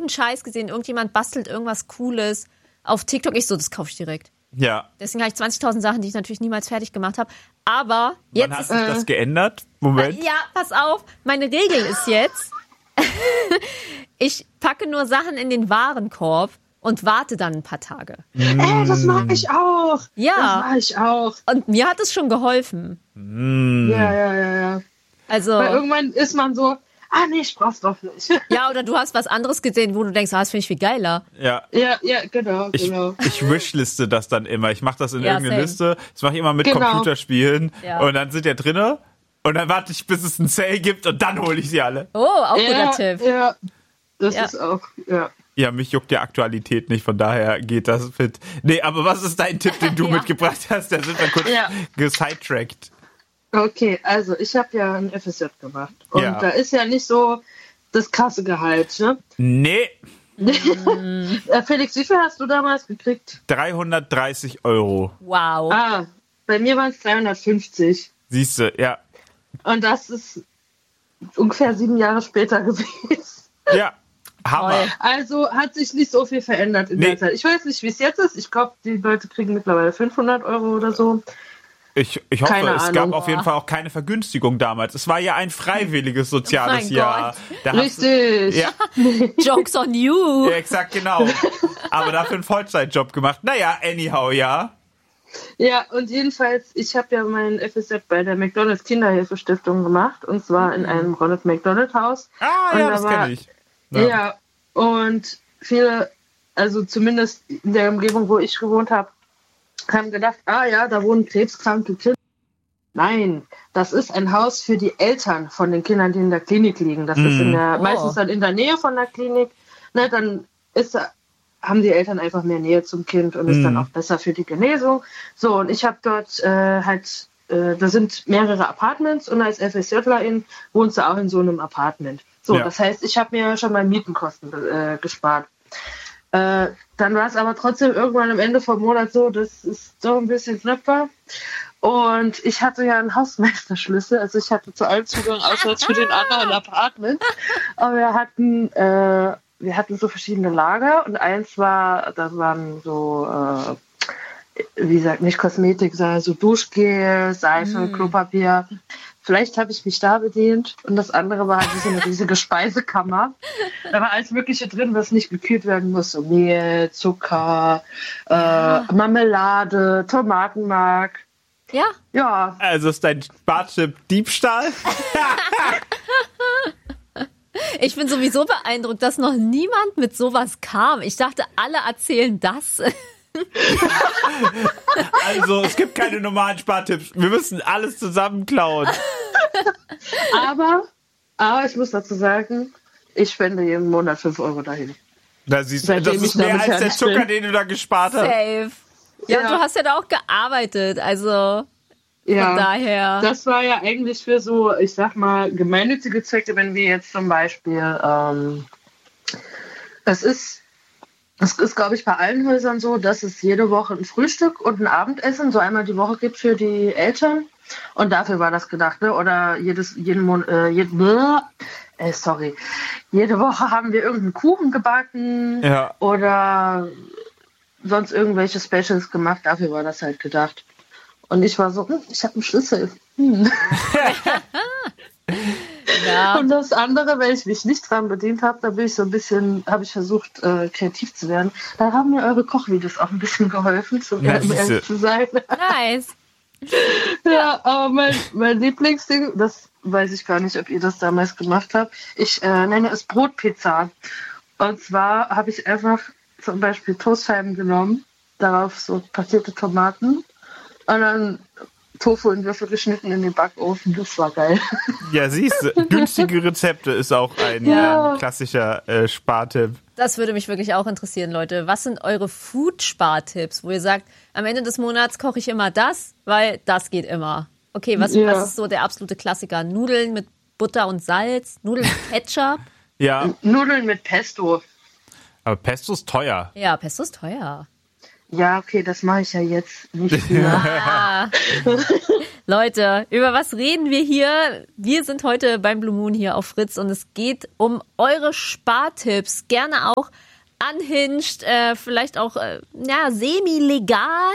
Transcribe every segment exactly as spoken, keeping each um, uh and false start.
irgendeinen Scheiß gesehen, irgendjemand bastelt irgendwas Cooles auf TikTok. Ich so, das kaufe ich direkt. Ja. Deswegen habe ich zwanzigtausend Sachen, die ich natürlich niemals fertig gemacht habe. Aber jetzt Wann hat ist, sich das geändert? Moment. Ja, pass auf. Meine Regel ist jetzt, ich packe nur Sachen in den Warenkorb und warte dann ein paar Tage. Mm. Ey, das mache ich auch. Ja. Das mache ich auch. Und mir hat es schon geholfen. Mm. Ja, ja, ja, ja. Also, Weil irgendwann ist man so, ah nee, ich brauch's doch nicht. ja, oder du hast was anderes gesehen, wo du denkst, ah, das finde ich viel geiler. Ja. Ja, ja, genau, Ich, genau. ich wishliste das dann immer. Ich mache das in Ja, irgendeine same. Liste. Das mache ich immer mit Genau. Computerspielen. Ja. Und dann sind ja drinne. Und dann warte ich, bis es einen Sale gibt und dann hole ich sie alle. Oh, auch Ja, guter Tipp. ja, das Ja. ist auch, ja. Ja, mich juckt die Aktualität nicht, von daher geht das fit. Nee, aber was ist dein Tipp, den du Ja. mitgebracht hast? Da sind wir kurz Ja. gesidetrackt. Okay, also ich habe ja ein F S J gemacht. Und Ja. da ist ja nicht so das krasse Gehalt, ne? Nee, Äh, Felix, wie viel hast du damals gekriegt? dreihundertdreißig Euro. Wow. Ah, bei mir waren es dreihundertfünfzig. Siehst du, ja. Und das ist ungefähr sieben Jahre später gewesen. Ja, Hammer. Toll. Also hat sich nicht so viel verändert in Nee. der Zeit. Ich weiß nicht, wie es jetzt ist. Ich glaube, die Leute kriegen mittlerweile fünfhundert Euro oder so. Ich, ich hoffe, Keine es Ahnung. gab auf jeden Fall auch keine Vergünstigung damals. Es war ja ein freiwilliges soziales Mein Jahr. Da hast du- Richtig. Ja, Jokes on you. ja, exakt, genau. Aber dafür einen Vollzeitjob gemacht. Naja, anyhow, ja. Ja, und jedenfalls, ich habe ja mein F S J bei der McDonald's Kinderhilfestiftung gemacht. Und zwar in einem Ronald McDonald Haus. Ah, Und ja, da das war- kenne ich. Ja. und viele, also zumindest in der Umgebung, wo ich gewohnt habe, haben gedacht, ah ja, da wohnen krebskranke Kinder. Nein, das ist ein Haus für die Eltern von den Kindern, die in der Klinik liegen. Das ist in der, Oh. meistens dann in der Nähe von der Klinik. Ne, dann ist, haben die Eltern einfach mehr Nähe zum Kind und ist dann auch besser für die Genesung. So, und ich habe dort äh, halt, äh, da sind mehrere Apartments und als FSJlerin wohnst du auch in so einem Apartment. So, Ja. das heißt, ich habe mir schon mal Mietenkosten äh, gespart. Äh, dann war es aber trotzdem irgendwann am Ende vom Monat so, das ist so ein bisschen knapper. Und ich hatte ja einen Hausmeisterschlüssel, also ich hatte zu allem Zugang, außer als für den anderen Apartment. Aber wir hatten, äh, wir hatten so verschiedene Lager und eins war, da waren so, äh, wie gesagt, nicht Kosmetik, sondern so Duschgel, Seife, Mm. Klopapier. Vielleicht habe ich mich da bedient. Und das andere war halt so eine riesige Speisekammer. Da war alles Mögliche drin, was nicht gekühlt werden muss. So Mehl, Zucker, äh, Marmelade, Tomatenmark. Ja. Ja, Also ist dein Spartipp Diebstahl? Ich bin sowieso beeindruckt, dass noch niemand mit sowas kam. Ich dachte, alle erzählen das. Also es gibt keine normalen Spartipps. Wir müssen alles zusammen klauen. aber, aber ich muss dazu sagen, ich spende jeden Monat fünf Euro dahin. Da siehst du, Seitdem das ich ist mehr damit als der fertig Zucker, bin. den du da gespart hast. Safe. Ja, Ja. du hast ja da auch gearbeitet, also Ja, von daher. das war ja eigentlich für so, ich sag mal, gemeinnützige Zwecke, wenn wir jetzt zum Beispiel, ähm, es ist, es ist, glaube ich, bei allen Häusern so, dass es jede Woche ein Frühstück und ein Abendessen so einmal die Woche gibt für die Eltern. Und dafür war das gedacht, ne? Oder jedes, jeden Monat, äh, jeden, äh, sorry, jede Woche haben wir irgendeinen Kuchen gebacken Ja. oder sonst irgendwelche Specials gemacht. Dafür war das halt gedacht. Und ich war so, hm, ich habe einen Schlüssel. Hm. Ja. Und das andere, wenn ich mich nicht dran bedient habe, da bin ich so ein bisschen, habe ich versucht, äh, kreativ zu werden. Da haben mir eure Kochvideos auch ein bisschen geholfen, zum Na, um siehste. ehrlich zu sein. Nice. Ja, aber mein, mein Lieblingsding, das weiß ich gar nicht, ob ihr das damals gemacht habt. Ich äh, nenne es Brotpizza. Und zwar habe ich einfach zum Beispiel Toastscheiben genommen, darauf so passierte Tomaten und dann Tofu in Würfel geschnitten in den Backofen. Das war geil. Ja, siehst du, günstige Rezepte ist auch ein Ja. äh, klassischer äh, Spartipp. Das würde mich wirklich auch interessieren, Leute. Was sind eure Food-Spartipps, wo ihr sagt, am Ende des Monats koche ich immer das, weil das geht immer. Okay, was, Ja. was ist so der absolute Klassiker? Nudeln mit Butter und Salz? Nudeln mit Ketchup? Ja, Nudeln mit Pesto. aber Pesto ist teuer. Ja, Pesto ist teuer. Ja, okay, das mache ich ja jetzt nicht mehr. Ah, Leute, über was reden wir hier? Wir sind heute beim Blue Moon hier auf Fritz und es geht um eure Spartipps. Gerne auch unhinged, äh, vielleicht auch äh, ja, semi-legal.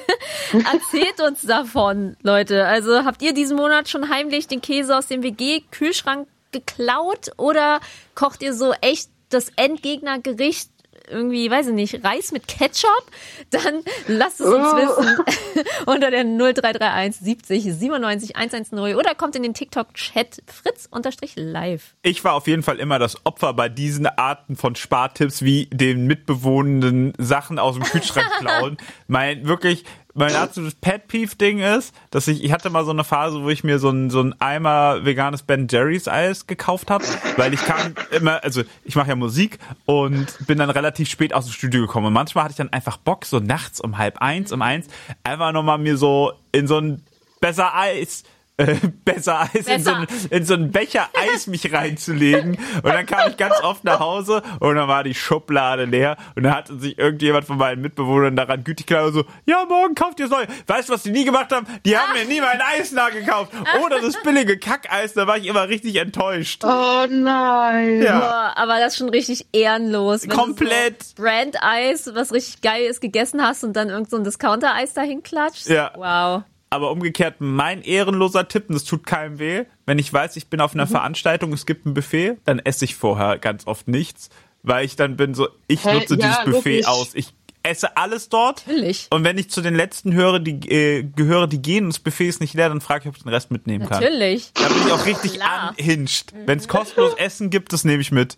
Erzählt uns davon, Leute. Also habt ihr diesen Monat schon heimlich den Käse aus dem W G-Kühlschrank geklaut oder kocht ihr so echt das Endgegnergericht? Irgendwie, weiß ich nicht, Reis mit Ketchup, dann lasst es uns oh. wissen unter der null drei drei eins siebzig siebenundneunzig hundertzehn oder kommt in den TikTok-Chat fritz-live. Ich war auf jeden Fall immer das Opfer bei diesen Arten von Spartipps wie den mitbewohnenden Sachen aus dem Kühlschrank klauen. mein wirklich Mein absolutes Pet-Peeve-Ding ist, dass ich, ich hatte mal so eine Phase, wo ich mir so ein, so ein Eimer veganes Ben Jerry's Eis gekauft habe, weil ich kam immer, also ich mache ja Musik und bin dann relativ spät aus dem Studio gekommen und manchmal hatte ich dann einfach Bock, so nachts um halb eins, um eins, einfach nochmal mir so in so ein besser Eis Äh, besser Eis besser. In, so einen, in so einen Becher Eis mich reinzulegen. Und dann kam ich ganz oft nach Hause und dann war die Schublade leer und dann hatte sich irgendjemand von meinen Mitbewohnern daran gütig gedacht, so, ja, morgen kauft ihr es neu. Weißt du, was die nie gemacht haben? Die haben mir nie mein Eis nachgekauft. Oder das billige Kackeis, da war ich immer richtig enttäuscht. Oh nein. Ja. Boah, aber das ist schon richtig ehrenlos. Wenn Komplett. Du so Brand-Eis, was richtig geil ist, gegessen hast und dann irgend so ein Discounter-Eis dahin klatscht. Ja. Wow. Aber umgekehrt, mein ehrenloser Tipp, und das tut keinem weh, wenn ich weiß, ich bin auf einer mhm. Veranstaltung, es gibt ein Buffet, dann esse ich vorher ganz oft nichts, weil ich dann bin so, ich hey, nutze ja, dieses Buffet wirklich. aus. Ich esse alles dort. Natürlich. Und wenn ich zu den letzten höre, die äh, gehöre, die gehen und das Buffet ist nicht leer, dann frage ich, ob ich den Rest mitnehmen kann. Natürlich. Da bin ich auch richtig unhinged. Mhm. Wenn es kostenlos Essen gibt, das nehme ich mit.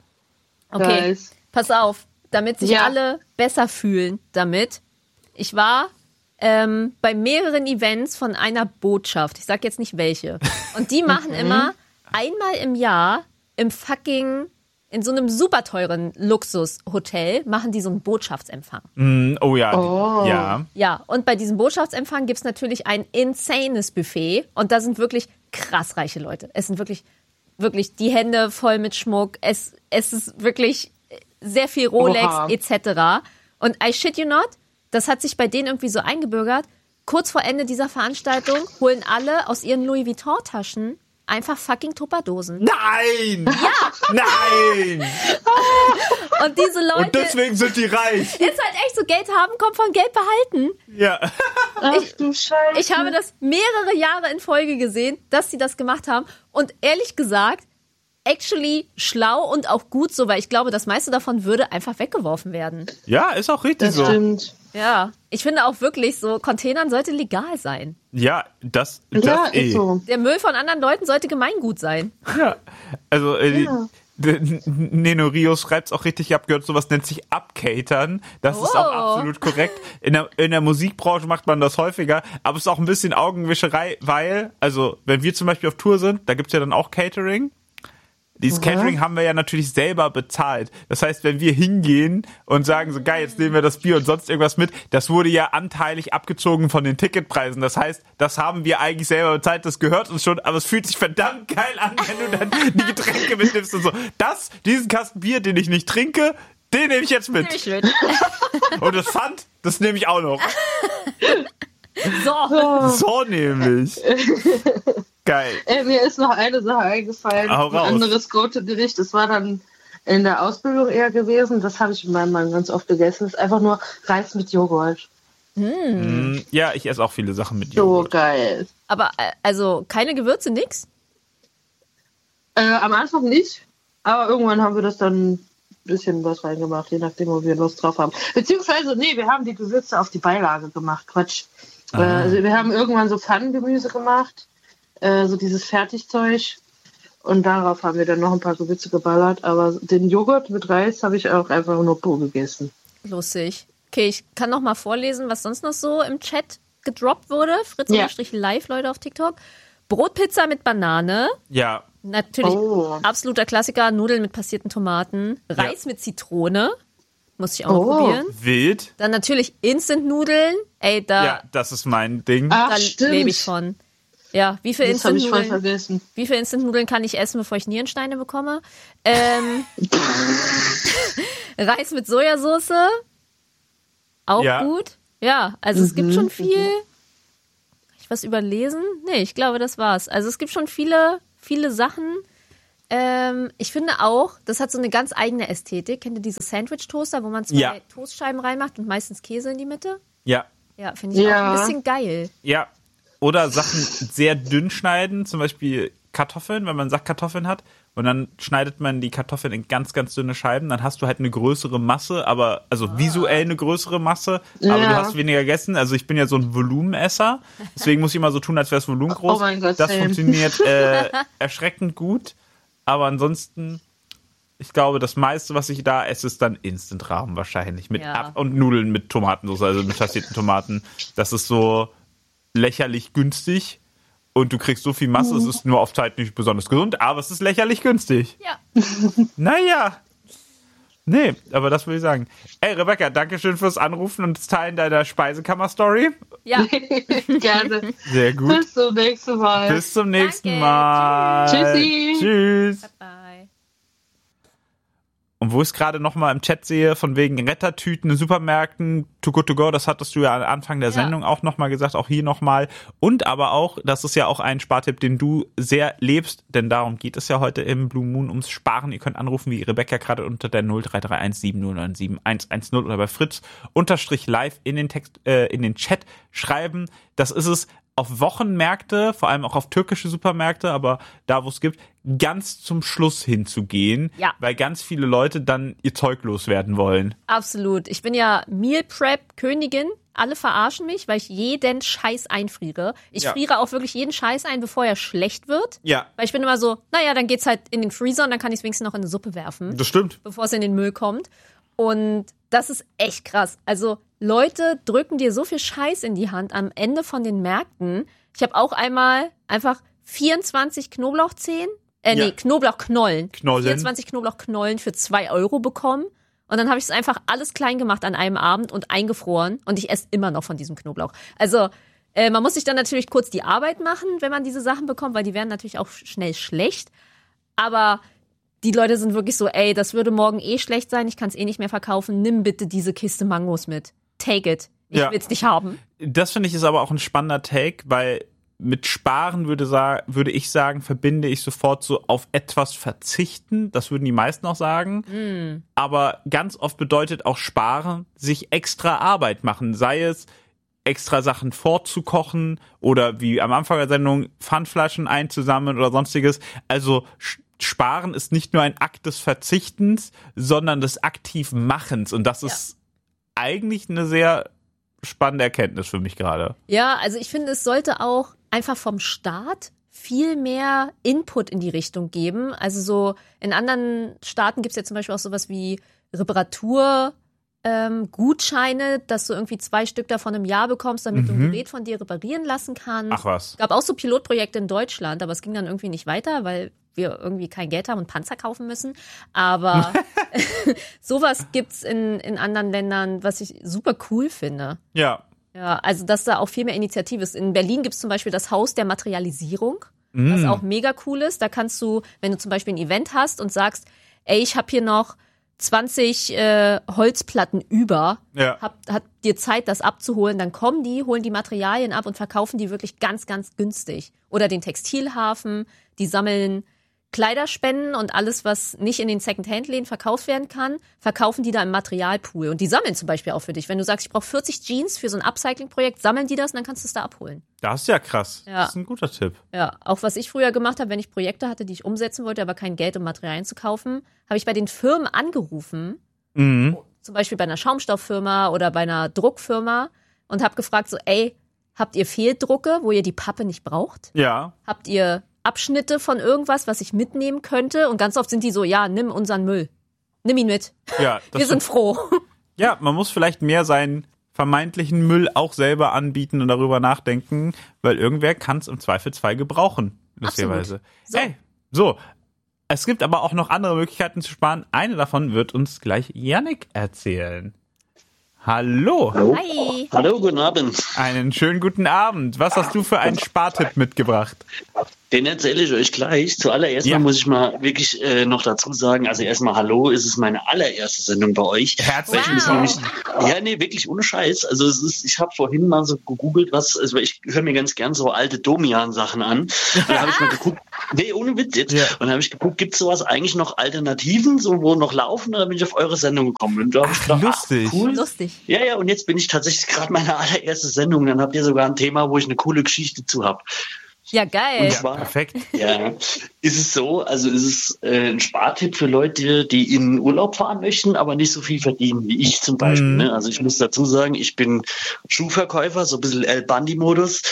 Okay, nice. Pass auf, damit sich ja. alle besser fühlen damit. Ich war Ähm, bei mehreren Events von einer Botschaft. Ich sag jetzt nicht welche. Und die machen immer einmal im Jahr im fucking, in so einem super teuren Luxushotel, machen die so einen Botschaftsempfang. Mm, oh ja. Oh. Ja. Ja, und bei diesem Botschaftsempfang gibt's natürlich ein insanes Buffet. Und da sind wirklich krass reiche Leute. Es sind wirklich, wirklich die Hände voll mit Schmuck. Es, es ist wirklich sehr viel Rolex Oha. et cetera. Und I shit you not, das hat sich bei denen irgendwie so eingebürgert. Kurz vor Ende dieser Veranstaltung holen alle aus ihren Louis Vuitton-Taschen einfach fucking Tupperdosen. Nein! Ja! Nein! Und diese Leute... Und deswegen sind die reich. Ist halt echt so, Geld haben kommt von Geld behalten. Ja. Ach du Scheiße. Ich habe das mehrere Jahre in Folge gesehen, dass sie das gemacht haben. Und ehrlich gesagt, actually schlau und auch gut so, weil ich glaube, das meiste davon würde einfach weggeworfen werden. Ja, ist auch richtig das so. Stimmt. Ja, ich finde auch wirklich so, Containern sollte legal sein. Ja, das, das Ja, eh. ist so. Der Müll von anderen Leuten sollte Gemeingut sein. Ja, also äh, Ja. die- Neno Rios schreibt es auch richtig, ich habe gehört, sowas nennt sich Upcatern. Das ist Oh. auch absolut korrekt. In der, in der Musikbranche macht man das häufiger, aber es ist auch ein bisschen Augenwischerei, weil, also wenn wir zum Beispiel auf Tour sind, da gibt's ja dann auch Catering. Dieses Mhm. Catering haben wir ja natürlich selber bezahlt. Das heißt, wenn wir hingehen und sagen so, geil, jetzt nehmen wir das Bier und sonst irgendwas mit, das wurde ja anteilig abgezogen von den Ticketpreisen. Das heißt, das haben wir eigentlich selber bezahlt, das gehört uns schon, aber es fühlt sich verdammt geil an, wenn du dann die Getränke mitnimmst und so. Das, diesen Kasten Bier, den ich nicht trinke, den nehme ich jetzt mit. Nicht mit. Und das Pfand, das nehme ich auch noch. So. So nämlich. Geil. Ey, mir ist noch eine Sache eingefallen. Hau Ein raus. anderes Go-To-Gericht. Das war dann in der Ausbildung eher gewesen. Das habe ich mit meinem Mann ganz oft gegessen. Das ist einfach nur Reis mit Joghurt. Mm, Ja, ich esse auch viele Sachen mit So Joghurt. geil. Aber äh, also keine Gewürze, nix? Äh, am Anfang nicht. Aber irgendwann haben wir das dann ein bisschen was reingemacht, je nachdem, wo wir Lust drauf haben. Beziehungsweise, nee, wir haben die Gewürze auf die Beilage gemacht. Quatsch. Äh, also wir haben irgendwann so Pfannengemüse gemacht. Äh, so dieses Fertigzeug. Und darauf haben wir dann noch ein paar Gewürze geballert. Aber den Joghurt mit Reis habe ich auch einfach nur pur gegessen. Lustig. Okay, ich kann noch mal vorlesen, was sonst noch so im Chat gedroppt wurde. Ja. Fritz-Live, Leute, auf TikTok. Brotpizza mit Banane. Ja, Natürlich Oh. absoluter Klassiker. Nudeln mit passierten Tomaten. Reis mit Zitrone. Muss ich auch Oh. noch probieren. wild. Dann natürlich Instant-Nudeln. Ey, da, Ja, das ist mein Ding. Ach, da stimmt. lebe ich von. Ja, wie viel Das habe ich voll Instant-Nudeln? vergessen. Wie viel Instant-Nudeln kann ich essen, bevor ich Nierensteine bekomme? Ähm, Reis mit Sojasauce. Auch Ja. gut. Ja, also es gibt schon viel. Ich was überlesen? Nee, ich glaube, das war's. Also es gibt schon viele, viele Sachen. Ähm, ich finde auch, das hat so eine ganz eigene Ästhetik. Kennt ihr diese Sandwich-Toaster, wo man zwei Ja. Toastscheiben reinmacht und meistens Käse in die Mitte? Ja. Ja, finde ich Ja. auch ein bisschen geil. Ja. Oder Sachen sehr dünn schneiden, zum Beispiel Kartoffeln, wenn man Sackkartoffeln hat. Und dann schneidet man die Kartoffeln in ganz, ganz dünne Scheiben. Dann hast du halt eine größere Masse, aber, also ah. visuell eine größere Masse, Ja. aber du hast weniger gegessen. Also ich bin ja so ein Volumenesser. Deswegen muss ich immer so tun, als wäre das Volumen groß. Oh mein Gott, das same. funktioniert äh, erschreckend gut. Aber ansonsten, ich glaube, das meiste, was ich da esse, ist dann Instant-Rahmen wahrscheinlich. Mit Ja. Ab- und Nudeln mit Tomatensauce, also mit passierten Tomaten. Das ist so lächerlich günstig. Und du kriegst so viel Masse, es ist nur auf Zeit nicht besonders gesund, aber es ist lächerlich günstig. Ja. Naja. Nee, aber das würde ich sagen. Ey, Rebecca, danke schön fürs Anrufen und das Teilen deiner Speisekammer-Story. Ja. Gerne. Sehr gut. Bis zum nächsten Mal. Bis zum nächsten Danke. Mal. Tschüssi. Tschüss. Bye. Und wo ich es gerade nochmal im Chat sehe, von wegen Rettertüten in Supermärkten, Too Good To Go, das hattest du ja am Anfang der Ja. Sendung auch nochmal gesagt, auch hier nochmal. Und aber auch, das ist ja auch ein Spartipp, den du sehr lebst, denn darum geht es ja heute im Blue Moon ums Sparen. Ihr könnt anrufen, wie Rebecca gerade unter der null drei drei eins sieben null neun sieben eins eins null oder bei Fritz unterstrich live in den Text, äh, in den Chat schreiben. Das ist es. Auf Wochenmärkte, vor allem auch auf türkische Supermärkte, aber da, wo es gibt, ganz zum Schluss hinzugehen, Ja. weil ganz viele Leute dann ihr Zeug loswerden wollen. Absolut. Ich bin ja Meal Prep Königin. Alle verarschen mich, weil ich jeden Scheiß einfriere. Ich Ja. friere auch wirklich jeden Scheiß ein, bevor er schlecht wird. Ja, Weil ich bin immer so, naja, dann geht's halt in den Freezer und dann kann ich es wenigstens noch in eine Suppe werfen, das stimmt. bevor es in den Müll kommt. Und das ist echt krass. Also Leute drücken dir so viel Scheiß in die Hand am Ende von den Märkten. Ich habe auch einmal einfach vierundzwanzig Knoblauchzehen, äh Ja. nee, Knoblauchknollen. Knollen. vierundzwanzig Knoblauchknollen für zwei Euro bekommen. Und dann habe ich es einfach alles klein gemacht an einem Abend und eingefroren. Und ich esse immer noch von diesem Knoblauch. Also äh, man muss sich dann natürlich kurz die Arbeit machen, wenn man diese Sachen bekommt, weil die werden natürlich auch schnell schlecht. Aber die Leute sind wirklich so, ey, das würde morgen eh schlecht sein, ich kann es eh nicht mehr verkaufen, nimm bitte diese Kiste Mangos mit. Take it. Ich Ja. will's nicht haben. Das finde ich ist aber auch ein spannender Take, weil mit Sparen würde, sa- würde ich sagen, verbinde ich sofort so auf etwas verzichten. Das würden die meisten auch sagen. Aber ganz oft bedeutet auch Sparen, sich extra Arbeit machen. Sei es extra Sachen vorzukochen oder wie am Anfang der Sendung Pfandflaschen einzusammeln oder sonstiges. Also Sparen ist nicht nur ein Akt des Verzichtens, sondern des aktiven Machens. Und das Ja. ist eigentlich eine sehr spannende Erkenntnis für mich gerade. Ja, also ich finde, es sollte auch einfach vom Staat viel mehr Input in die Richtung geben. Also so in anderen Staaten gibt's ja zum Beispiel auch sowas wie Reparatur. Ähm, Gutscheine, dass du irgendwie zwei Stück davon im Jahr bekommst, damit du ein Gerät von dir reparieren lassen kannst. Ach was. Gab auch so Pilotprojekte in Deutschland, aber es ging dann irgendwie nicht weiter, weil wir irgendwie kein Geld haben und Panzer kaufen müssen. Aber sowas gibt's in, in anderen Ländern, was ich super cool finde. Ja. Ja, also dass da auch viel mehr Initiative ist. In Berlin gibt's zum Beispiel das Haus der Materialisierung, was auch mega cool ist. Da kannst du, wenn du zum Beispiel ein Event hast und sagst, ey, ich habe hier noch zwanzig äh, Holzplatten über, Ja. hab, hat dir Zeit, das abzuholen, dann kommen die, holen die Materialien ab und verkaufen die wirklich ganz, ganz günstig. Oder den Textilhafen, die sammeln Kleiderspenden und alles, was nicht in den Second-Hand-Läden verkauft werden kann, verkaufen die da im Materialpool. Und die sammeln zum Beispiel auch für dich. Wenn du sagst, ich brauche vierzig Jeans für so ein Upcycling-Projekt, sammeln die das und dann kannst du es da abholen. Das ist ja krass. Ja. Das ist ein guter Tipp. Ja, auch was ich früher gemacht habe, wenn ich Projekte hatte, die ich umsetzen wollte, aber kein Geld, um Materialien zu kaufen, habe ich bei den Firmen angerufen, Mhm. zum Beispiel bei einer Schaumstofffirma oder bei einer Druckfirma und habe gefragt so, ey, habt ihr Fehldrucke, wo ihr die Pappe nicht braucht? Ja. Habt ihr Abschnitte von irgendwas, was ich mitnehmen könnte? Und ganz oft sind die so, ja, nimm unseren Müll. Nimm ihn mit. Ja, das Wir sind froh. ja, man muss vielleicht mehr seinen vermeintlichen Müll auch selber anbieten und darüber nachdenken, weil irgendwer kann es im Zweifelsfall gebrauchen. Lustigerweise. So. Hey, so. Es gibt aber auch noch andere Möglichkeiten zu sparen. Eine davon wird uns gleich Yannick erzählen. Hallo. Hallo. Hi. Hallo, guten Abend. Einen schönen guten Abend. Was hast du für einen Spartipp mitgebracht? Den erzähle ich euch gleich. Zuallererst Ja. mal muss ich mal wirklich äh, noch dazu sagen, also erstmal hallo, es ist meine allererste Sendung bei euch. Herzlich Weil ich mich Wow. nämlich, ja, nee, wirklich ohne Scheiß. Also es ist, ich habe vorhin mal so gegoogelt, was, also ich höre mir ganz gern so alte Domian-Sachen an. Und da habe ich mal geguckt, nee, ohne Witz jetzt. Ja. Und da habe ich geguckt, gibt es sowas eigentlich noch Alternativen, so wo noch laufen? Und dann bin ich auf eure Sendung gekommen. Und da habe ich gedacht, lustig. ach, cool. Lustig. Ja, ja, und jetzt bin ich tatsächlich gerade meine allererste Sendung. Dann habt ihr sogar ein Thema, wo ich eine coole Geschichte zu habe. Ja, geil. Und zwar, Perfekt. ja, ist es so, also ist es äh, ein Spartipp für Leute, die in Urlaub fahren möchten, aber nicht so viel verdienen wie ich zum Beispiel. Mhm. Ne? Also ich muss dazu sagen, ich bin Schuhverkäufer, so ein bisschen El Bandi-Modus.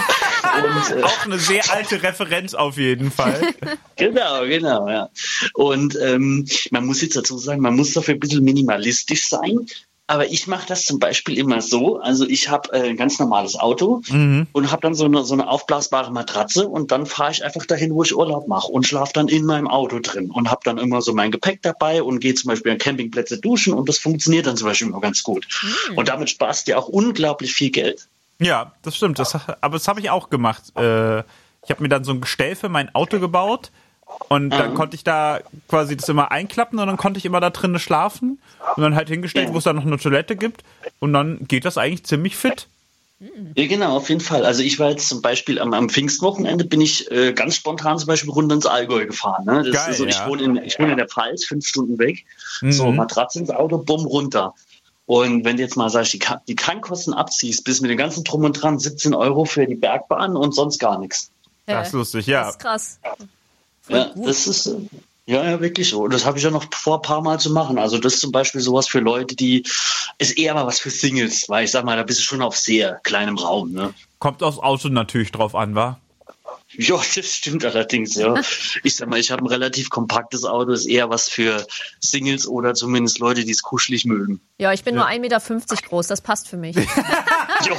Und, äh, Auch eine sehr alte Referenz auf jeden Fall. Genau, genau, ja. Und ähm, man muss jetzt dazu sagen, man muss dafür ein bisschen minimalistisch sein. Aber ich mache das zum Beispiel immer so, also ich habe äh, ein ganz normales Auto Mhm. und habe dann so eine, so eine aufblasbare Matratze und dann fahre ich einfach dahin, wo ich Urlaub mache und schlafe dann in meinem Auto drin und habe dann immer so mein Gepäck dabei und gehe zum Beispiel an Campingplätze duschen und das funktioniert dann zum Beispiel immer ganz gut. Und damit sparst du ja auch unglaublich viel Geld. Ja, das stimmt. Das, aber das habe ich auch gemacht. Äh, ich habe mir dann so ein Gestell für mein Auto gebaut und dann Ah. konnte ich da quasi das immer einklappen und dann konnte ich immer da drinnen schlafen und dann halt hingestellt, Ja. wo es dann noch eine Toilette gibt und dann geht das eigentlich ziemlich fit. Ja, genau, auf jeden Fall. Also ich war jetzt zum Beispiel am, am Pfingstwochenende bin ich äh, ganz spontan zum Beispiel runter ins Allgäu gefahren. Ne? Das Geil, ist so, ich, ja. wohne in, ich wohne in der Pfalz, fünf Stunden weg. Mhm. So, Matratze ins Auto, bumm, runter. Und wenn du jetzt mal sagst, die, Ka- die Tankkosten abziehst, bis mit dem ganzen Drum und Dran siebzehn Euro für die Bergbahn und sonst gar nichts. Das ist lustig, Das ja. ist krass. Voll Ja, gut. das ist, äh, ja, ja, wirklich so. Und das habe ich ja noch vor ein paar Mal zu machen. Also das ist zum Beispiel sowas für Leute, die, ist eher mal was für Singles, weil ich sag mal, da bist du schon auf sehr kleinem Raum, ne? Kommt aufs Auto natürlich drauf an, wa? Ja, das stimmt allerdings, ja. Ich sag mal, ich habe ein relativ kompaktes Auto, ist eher was für Singles oder zumindest Leute, die es kuschelig mögen. Ja, ich bin nur ein Meter fünfzig groß, das passt für mich. Ja,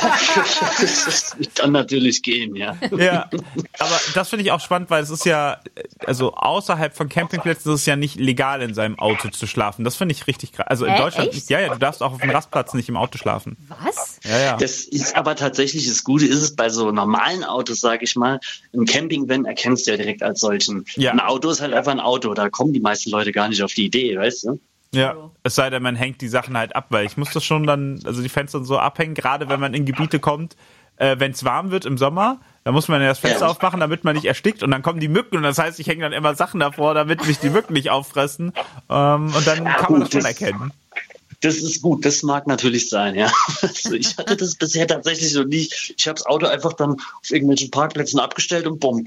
das kann natürlich gehen, ja. Ja, aber das finde ich auch spannend, weil es ist ja, also außerhalb von Campingplätzen ist es ja nicht legal, in seinem Auto zu schlafen. Das finde ich richtig krass. Also in Hä, Deutschland, echt? ja, ja, du darfst auch auf dem Rastplatz nicht im Auto schlafen. Was? Ja, ja. Das ist aber tatsächlich das Gute, ist es bei so normalen Autos, sage ich mal, ein Campingvan erkennst du ja direkt als solchen. Ja. Ein Auto ist halt einfach ein Auto, da kommen die meisten Leute gar nicht auf die Idee, weißt du? Ja, es sei denn, man hängt die Sachen halt ab, weil ich muss das schon dann, also die Fenster so abhängen, gerade wenn man in Gebiete kommt, äh, wenn es warm wird im Sommer, dann muss man ja das Fenster Ja. aufmachen, damit man nicht erstickt und dann kommen die Mücken und das heißt, ich hänge dann immer Sachen davor, damit mich die Mücken nicht auffressen ähm, und dann Ja, kann man das gut, schon das- erkennen. Das ist gut, das mag natürlich sein, ja. Also ich hatte das bisher tatsächlich so nicht. Ich habe das Auto einfach dann auf irgendwelchen Parkplätzen abgestellt und bumm.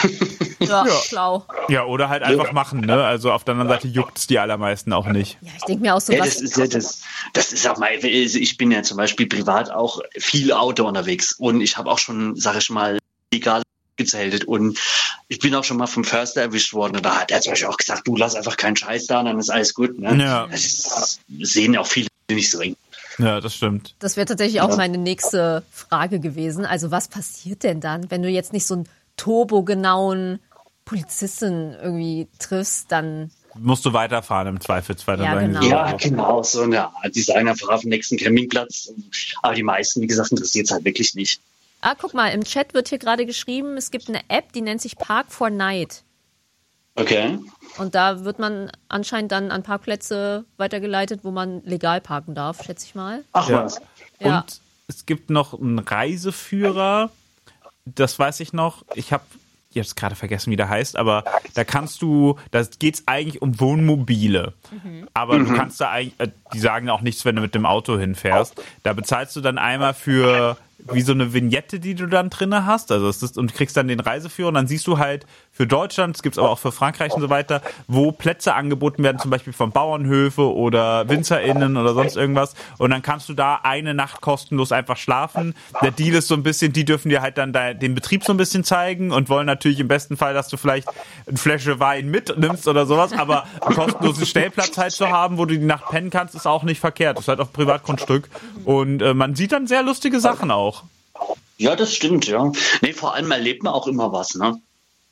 Ja, Ja. schlau. Ja, oder halt einfach machen, ne? Also auf der anderen Seite juckt's die allermeisten auch nicht. Ja, ich denke mir auch so, Ja, was. das ist ja das, das ist auch mal, also ich bin ja zum Beispiel privat auch viel Auto unterwegs und ich habe auch schon, sag ich mal, legal gezeltet und ich bin auch schon mal vom Förster erwischt worden und da hat er zum Beispiel auch gesagt, du lass einfach keinen Scheiß da und dann ist alles gut. Ne? Ja. Das ist, sehen auch viele nicht so eng. Ja, das stimmt. Das wäre tatsächlich auch Ja. meine nächste Frage gewesen. Also was passiert denn dann, wenn du jetzt nicht so einen turbogenauen Polizisten irgendwie triffst, dann Musst du weiterfahren im Zweifelsfall. Dann Ja, sagen genau. sie so, Ja, genau, so eine Art. Die sagen einfach auf dem nächsten Campingplatz. Aber die meisten, wie gesagt, interessiert es halt wirklich nicht. Ah, guck mal, im Chat wird hier gerade geschrieben, es gibt eine App, die nennt sich Park for Night. Okay. Und da wird man anscheinend dann an Parkplätze weitergeleitet, wo man legal parken darf, schätze ich mal. Ach Ja. was. Ja. Und es gibt noch einen Reiseführer, das weiß ich noch. Ich habe jetzt gerade vergessen, wie der heißt, aber da kannst du, da geht's eigentlich um Wohnmobile. Aber du kannst da eigentlich, äh, die sagen auch nichts, wenn du mit dem Auto hinfährst. Da bezahlst du dann einmal für wie so eine Vignette, die du dann drinne hast. Also es ist, und kriegst dann den Reiseführer und dann siehst du halt für Deutschland, es gibt's aber auch für Frankreich und so weiter, wo Plätze angeboten werden, zum Beispiel von Bauernhöfe oder WinzerInnen oder sonst irgendwas. Und dann kannst du da eine Nacht kostenlos einfach schlafen. Der Deal ist so ein bisschen, die dürfen dir halt dann da, den Betrieb so ein bisschen zeigen und wollen natürlich im besten Fall, dass du vielleicht eine Flasche Wein mitnimmst oder sowas, aber einen kostenlosen Stellplatz halt zu haben, wo du die Nacht pennen kannst, ist auch nicht verkehrt. Das ist halt auf Privatgrundstück. Und äh, man sieht dann sehr lustige Sachen auch. Ja, das stimmt, ja. Nee, vor allem erlebt man auch immer was, ne?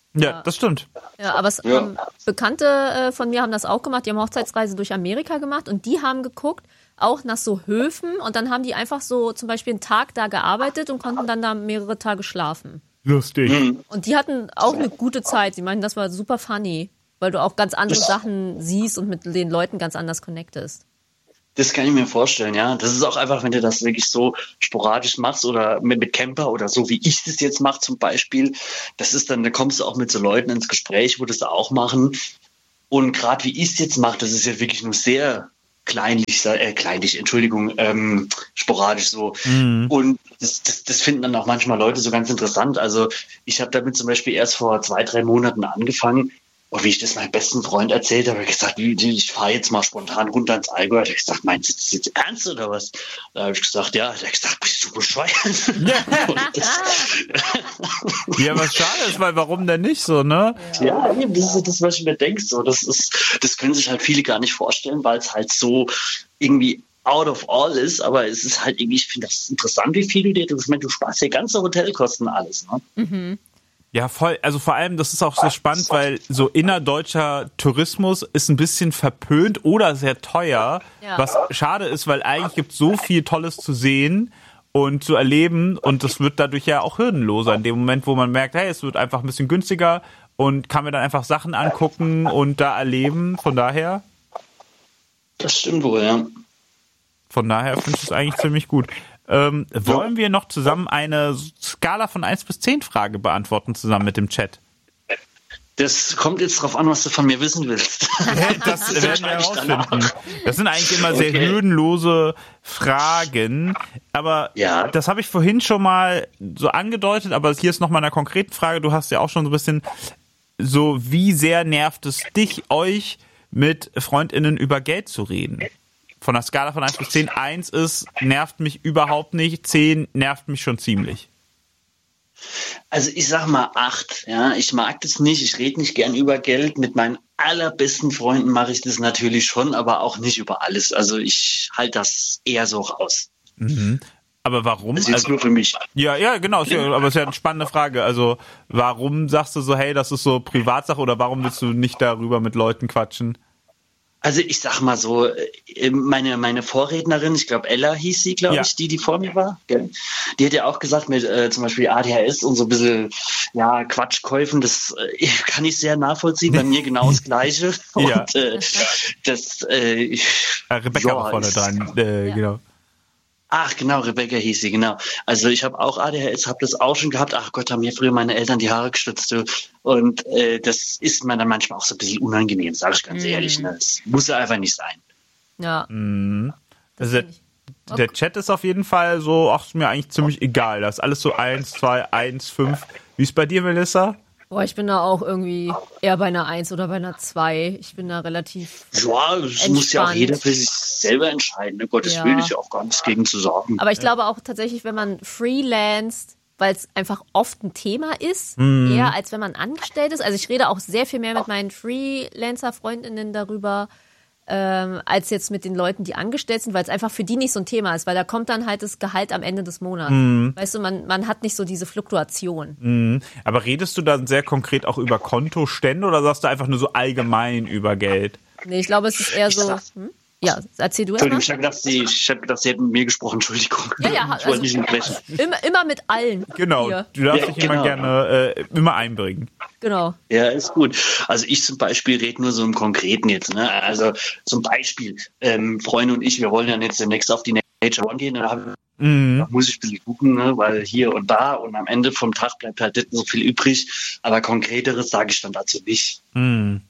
Ja, das stimmt. Ja, aber es Ja. haben Bekannte äh, von mir haben das auch gemacht. Die haben Hochzeitsreise durch Amerika gemacht und die haben geguckt, auch nach so Höfen und dann haben die einfach so zum Beispiel einen Tag da gearbeitet und konnten dann da mehrere Tage schlafen. Lustig. Und die hatten auch eine gute Zeit. Sie meinten, das war super funny, weil du auch ganz andere Sachen siehst und mit den Leuten ganz anders connectest. Das kann ich mir vorstellen, ja. Das ist auch einfach, wenn du das wirklich so sporadisch machst oder mit, mit Camper oder so, wie ich das jetzt mache zum Beispiel. Das ist dann, da kommst du auch mit so Leuten ins Gespräch, wo das auch machen. Und gerade wie ich es jetzt mache, das ist ja wirklich nur sehr kleinlich, äh, kleinlich, Entschuldigung, ähm, sporadisch so. Mhm. Und das, das, das finden dann auch manchmal Leute so ganz interessant. Also ich habe damit zum Beispiel erst vor zwei, drei Monaten angefangen. Und wie ich das meinem besten Freund erzählt habe, habe ich gesagt, ich fahre jetzt mal spontan runter ins Allgäu. Da habe ich gesagt, meinst du das jetzt ernst oder was? Da habe ich gesagt, ja. Da habe ich gesagt, bist du bescheuert? Ja, was schade ist, weil warum denn nicht so, ne? Ja, eben, das ist das, was ich mir denke. So, das ist, das können sich halt viele gar nicht vorstellen, weil es halt so irgendwie out of all ist. Aber es ist halt irgendwie, ich finde das interessant, wie viel du dir, ich meine, du sparst hier ganze Hotelkosten alles, ne? Mhm. Ja, voll. Also vor allem, das ist auch so spannend, weil so innerdeutscher Tourismus ist ein bisschen verpönt oder sehr teuer, Ja. was schade ist, weil eigentlich gibt es so viel Tolles zu sehen und zu erleben und das wird dadurch ja auch hürdenloser in dem Moment, wo man merkt, hey, es wird einfach ein bisschen günstiger und kann mir dann einfach Sachen angucken und da erleben. Von daher, Das stimmt wohl, ja. von daher finde ich es eigentlich ziemlich gut. Ähm, wollen wir noch zusammen eine Skala von eins bis zehn Frage beantworten, zusammen mit dem Chat? Das kommt jetzt drauf an, was du von mir wissen willst. Das werden wir herausfinden. Das sind eigentlich immer sehr Okay. hürdenlose Fragen, aber Ja. das habe ich vorhin schon mal so angedeutet, aber hier ist noch mal eine konkrete Frage. Du hast ja auch schon so ein bisschen so, wie sehr nervt es dich, euch mit FreundInnen über Geld zu reden? Von der Skala von eins bis zehn. eins ist, nervt mich überhaupt nicht, zehn nervt mich schon ziemlich. Also ich sag mal acht, ja. Ich mag das nicht, ich rede nicht gern über Geld. Mit meinen allerbesten Freunden mache ich das natürlich schon, aber auch nicht über alles. Also ich halte das eher so raus. Aber warum? Das ist jetzt nur für mich. Ja, ja, genau, ist ja, aber es ist ja eine spannende Frage. Also, warum sagst du so, hey, das ist so Privatsache oder warum willst du nicht darüber mit Leuten quatschen? Also ich sag mal so, äh, meine, meine Vorrednerin, ich glaube Ella hieß sie, glaube Ja. ich, die, die vor mir war, gell? Die hat ja auch gesagt, mit äh, zum Beispiel A D H S und so ein bisschen ja, Quatschkäufen, das äh, kann ich sehr nachvollziehen, bei mir genau das Gleiche. Ja. Und äh, das, äh, ich, Äh, Rebecca ja, war vorne ist- dran, äh, Ja. genau. Ach genau, Rebecca hieß sie, genau. Also ich habe auch A D H S, habe das auch schon gehabt. Ach Gott, haben mir früher meine Eltern die Haare gestützt. Du. Und äh, das ist mir dann manchmal auch so ein bisschen unangenehm, sage ich ganz Mhm. ehrlich. Ne? Das muss ja einfach nicht sein. Ja. Also der, find ich. der Chat ist auf jeden Fall so, ach, ist mir eigentlich ziemlich egal. Das ist alles so eins, zwei, eins, fünf. Wie ist bei dir, Melissa? Boah, ich bin da auch irgendwie eher bei einer eins oder bei einer zwei. Ich bin da relativ. Ja, das muss ja auch Entspannt. jeder für sich selber entscheiden. Ne? Gottes Ja. Willen, ich auch gar nichts gegen zu sagen. Aber ich glaube auch tatsächlich, wenn man freelanced, weil es einfach oft ein Thema ist, eher als wenn man angestellt ist. Also ich rede auch sehr viel mehr mit meinen Freelancer-Freundinnen darüber, ähm, als jetzt mit den Leuten, die angestellt sind, weil es einfach für die nicht so ein Thema ist, weil da kommt dann halt das Gehalt am Ende des Monats. Weißt du, man, man hat nicht so diese Fluktuation. Aber redest du dann sehr konkret auch über Kontostände oder sagst du einfach nur so allgemein über Geld? Nee, ich glaube, es ist eher so. sag- Hm? Ja, erzähl du Entschuldigung, erstmal. ich habe gedacht, sie, ich hab gedacht, sie hätten mit mir gesprochen. Entschuldigung. Ja, ja, ich also- wollte nicht unterbrechen. Immer, immer mit allen. Genau, Hier. du darfst Ja, dich immer genau. gerne äh, immer einbringen. Genau. Ja, ist gut. Also ich zum Beispiel rede nur so im Konkreten jetzt. Ne? Also zum Beispiel, ähm, Freunde und ich, wir wollen ja jetzt demnächst auf die Nature One gehen. Da hab- Mhm. da muss ich ein bisschen gucken, ne? Weil hier und da und am Ende vom Tag bleibt halt nicht so viel übrig. Aber Konkreteres sage ich dann dazu nicht. Mhm.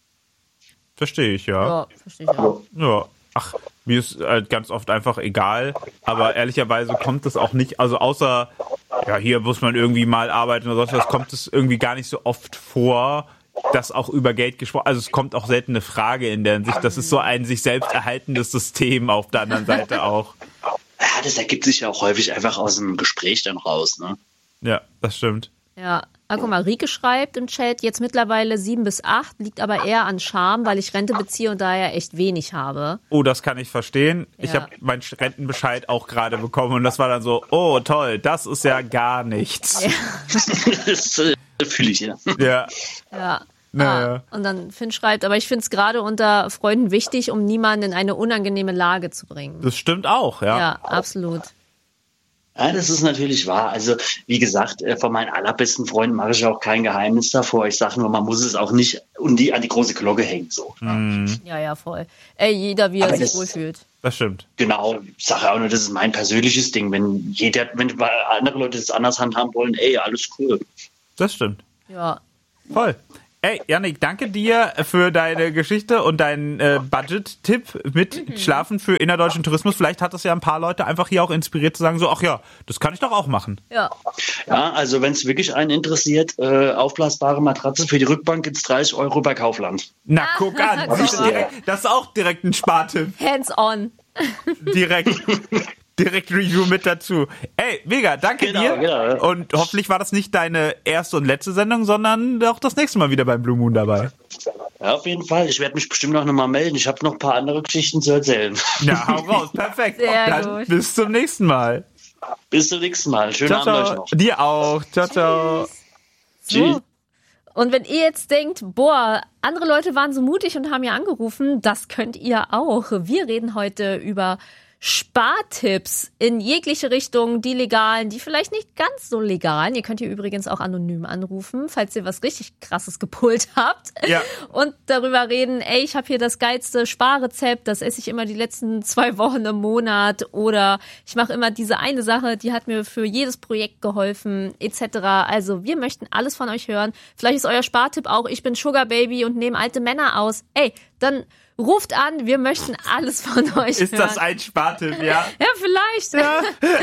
Verstehe ich, ja. Ja, verstehe ich auch. Ja, ach, mir ist halt ganz oft einfach egal, aber ehrlicherweise kommt das auch nicht, also außer, ja, hier muss man irgendwie mal arbeiten oder sonst was, kommt es irgendwie gar nicht so oft vor, dass auch über Geld gesprochen, also es kommt auch selten eine Frage in der Hinsicht, das ist so ein sich selbst erhaltendes System auf der anderen Seite auch. Ja, das ergibt sich ja auch häufig einfach aus dem Gespräch dann raus. Ne? Ja, das stimmt. Ja, ah, guck mal, Rike schreibt im Chat, jetzt mittlerweile sieben bis acht, liegt aber eher an Scham, weil ich Rente beziehe und daher echt wenig habe. Oh, das kann ich verstehen. Ich Ja. habe meinen Rentenbescheid auch gerade bekommen und das war dann so, oh toll, das ist ja gar nichts. Ja. Das, äh, Fühle ich, ja. Ja. Ja. Naja. Ah, und dann Finn schreibt, aber ich finde es gerade unter Freunden wichtig, um niemanden in eine unangenehme Lage zu bringen. Das stimmt auch, ja. Ja, absolut. Ja, das ist natürlich wahr. Also, wie gesagt, äh, von meinen allerbesten Freunden mache ich auch kein Geheimnis davor. Ich sage nur, man muss es auch nicht um die, an die große Glocke hängen. So. Mhm. Ja, ja, voll. Ey, jeder, wie er Aber sich das- wohlfühlt. Das stimmt. Genau, ich sage auch nur, das ist mein persönliches Ding. Wenn jeder, wenn andere Leute das anders handhaben wollen, ey, alles cool. Das stimmt. Ja. Voll. Ey, Yannick, danke dir für deine Geschichte und deinen äh, Budget-Tipp mit Mhm. Schlafen für innerdeutschen Tourismus. Vielleicht hat das ja ein paar Leute einfach hier auch inspiriert zu sagen, so, ach ja, das kann ich doch auch machen. Ja. Ja, also wenn es wirklich einen interessiert, äh, aufblasbare Matratze für die Rückbank gibt's dreißig Euro bei Kaufland. Na, guck an. Guck Das ist, mal. direkt, das ist auch direkt ein Spartipp. Hands on. Direkt. Direkt Review mit dazu. Ey, mega, danke Genau, dir. genau. Und hoffentlich war das nicht deine erste und letzte Sendung, sondern auch das nächste Mal wieder beim Blue Moon dabei. Ja, auf jeden Fall. Ich werde mich bestimmt auch nochmal melden. Ich habe noch ein paar andere Geschichten zu erzählen. Ja, hau raus. Perfekt. Sehr Dann gut. bis zum nächsten Mal. Bis zum nächsten Mal. Schönen Ciao, Abend euch ciao. noch. Dir auch. Ciao, ciao. Tschüss. So. Und wenn ihr jetzt denkt, boah, andere Leute waren so mutig und haben ja angerufen, das könnt ihr auch. Wir reden heute über Spartipps in jegliche Richtung, die legalen, die vielleicht nicht ganz so legalen. Ihr könnt hier übrigens auch anonym anrufen, falls ihr was richtig Krasses gepult habt. Ja. Und darüber reden, ey, ich habe hier das geilste Sparrezept, das esse ich immer die letzten zwei Wochen im Monat. Oder ich mache immer diese eine Sache, die hat mir für jedes Projekt geholfen, et cetera. Also wir möchten alles von euch hören. Vielleicht ist euer Spartipp auch, ich bin Sugar Baby und nehme alte Männer aus. Ey, dann ruft an, wir möchten alles von euch Ist hören. das ein Spartipp, ja? Ja, vielleicht. Ja.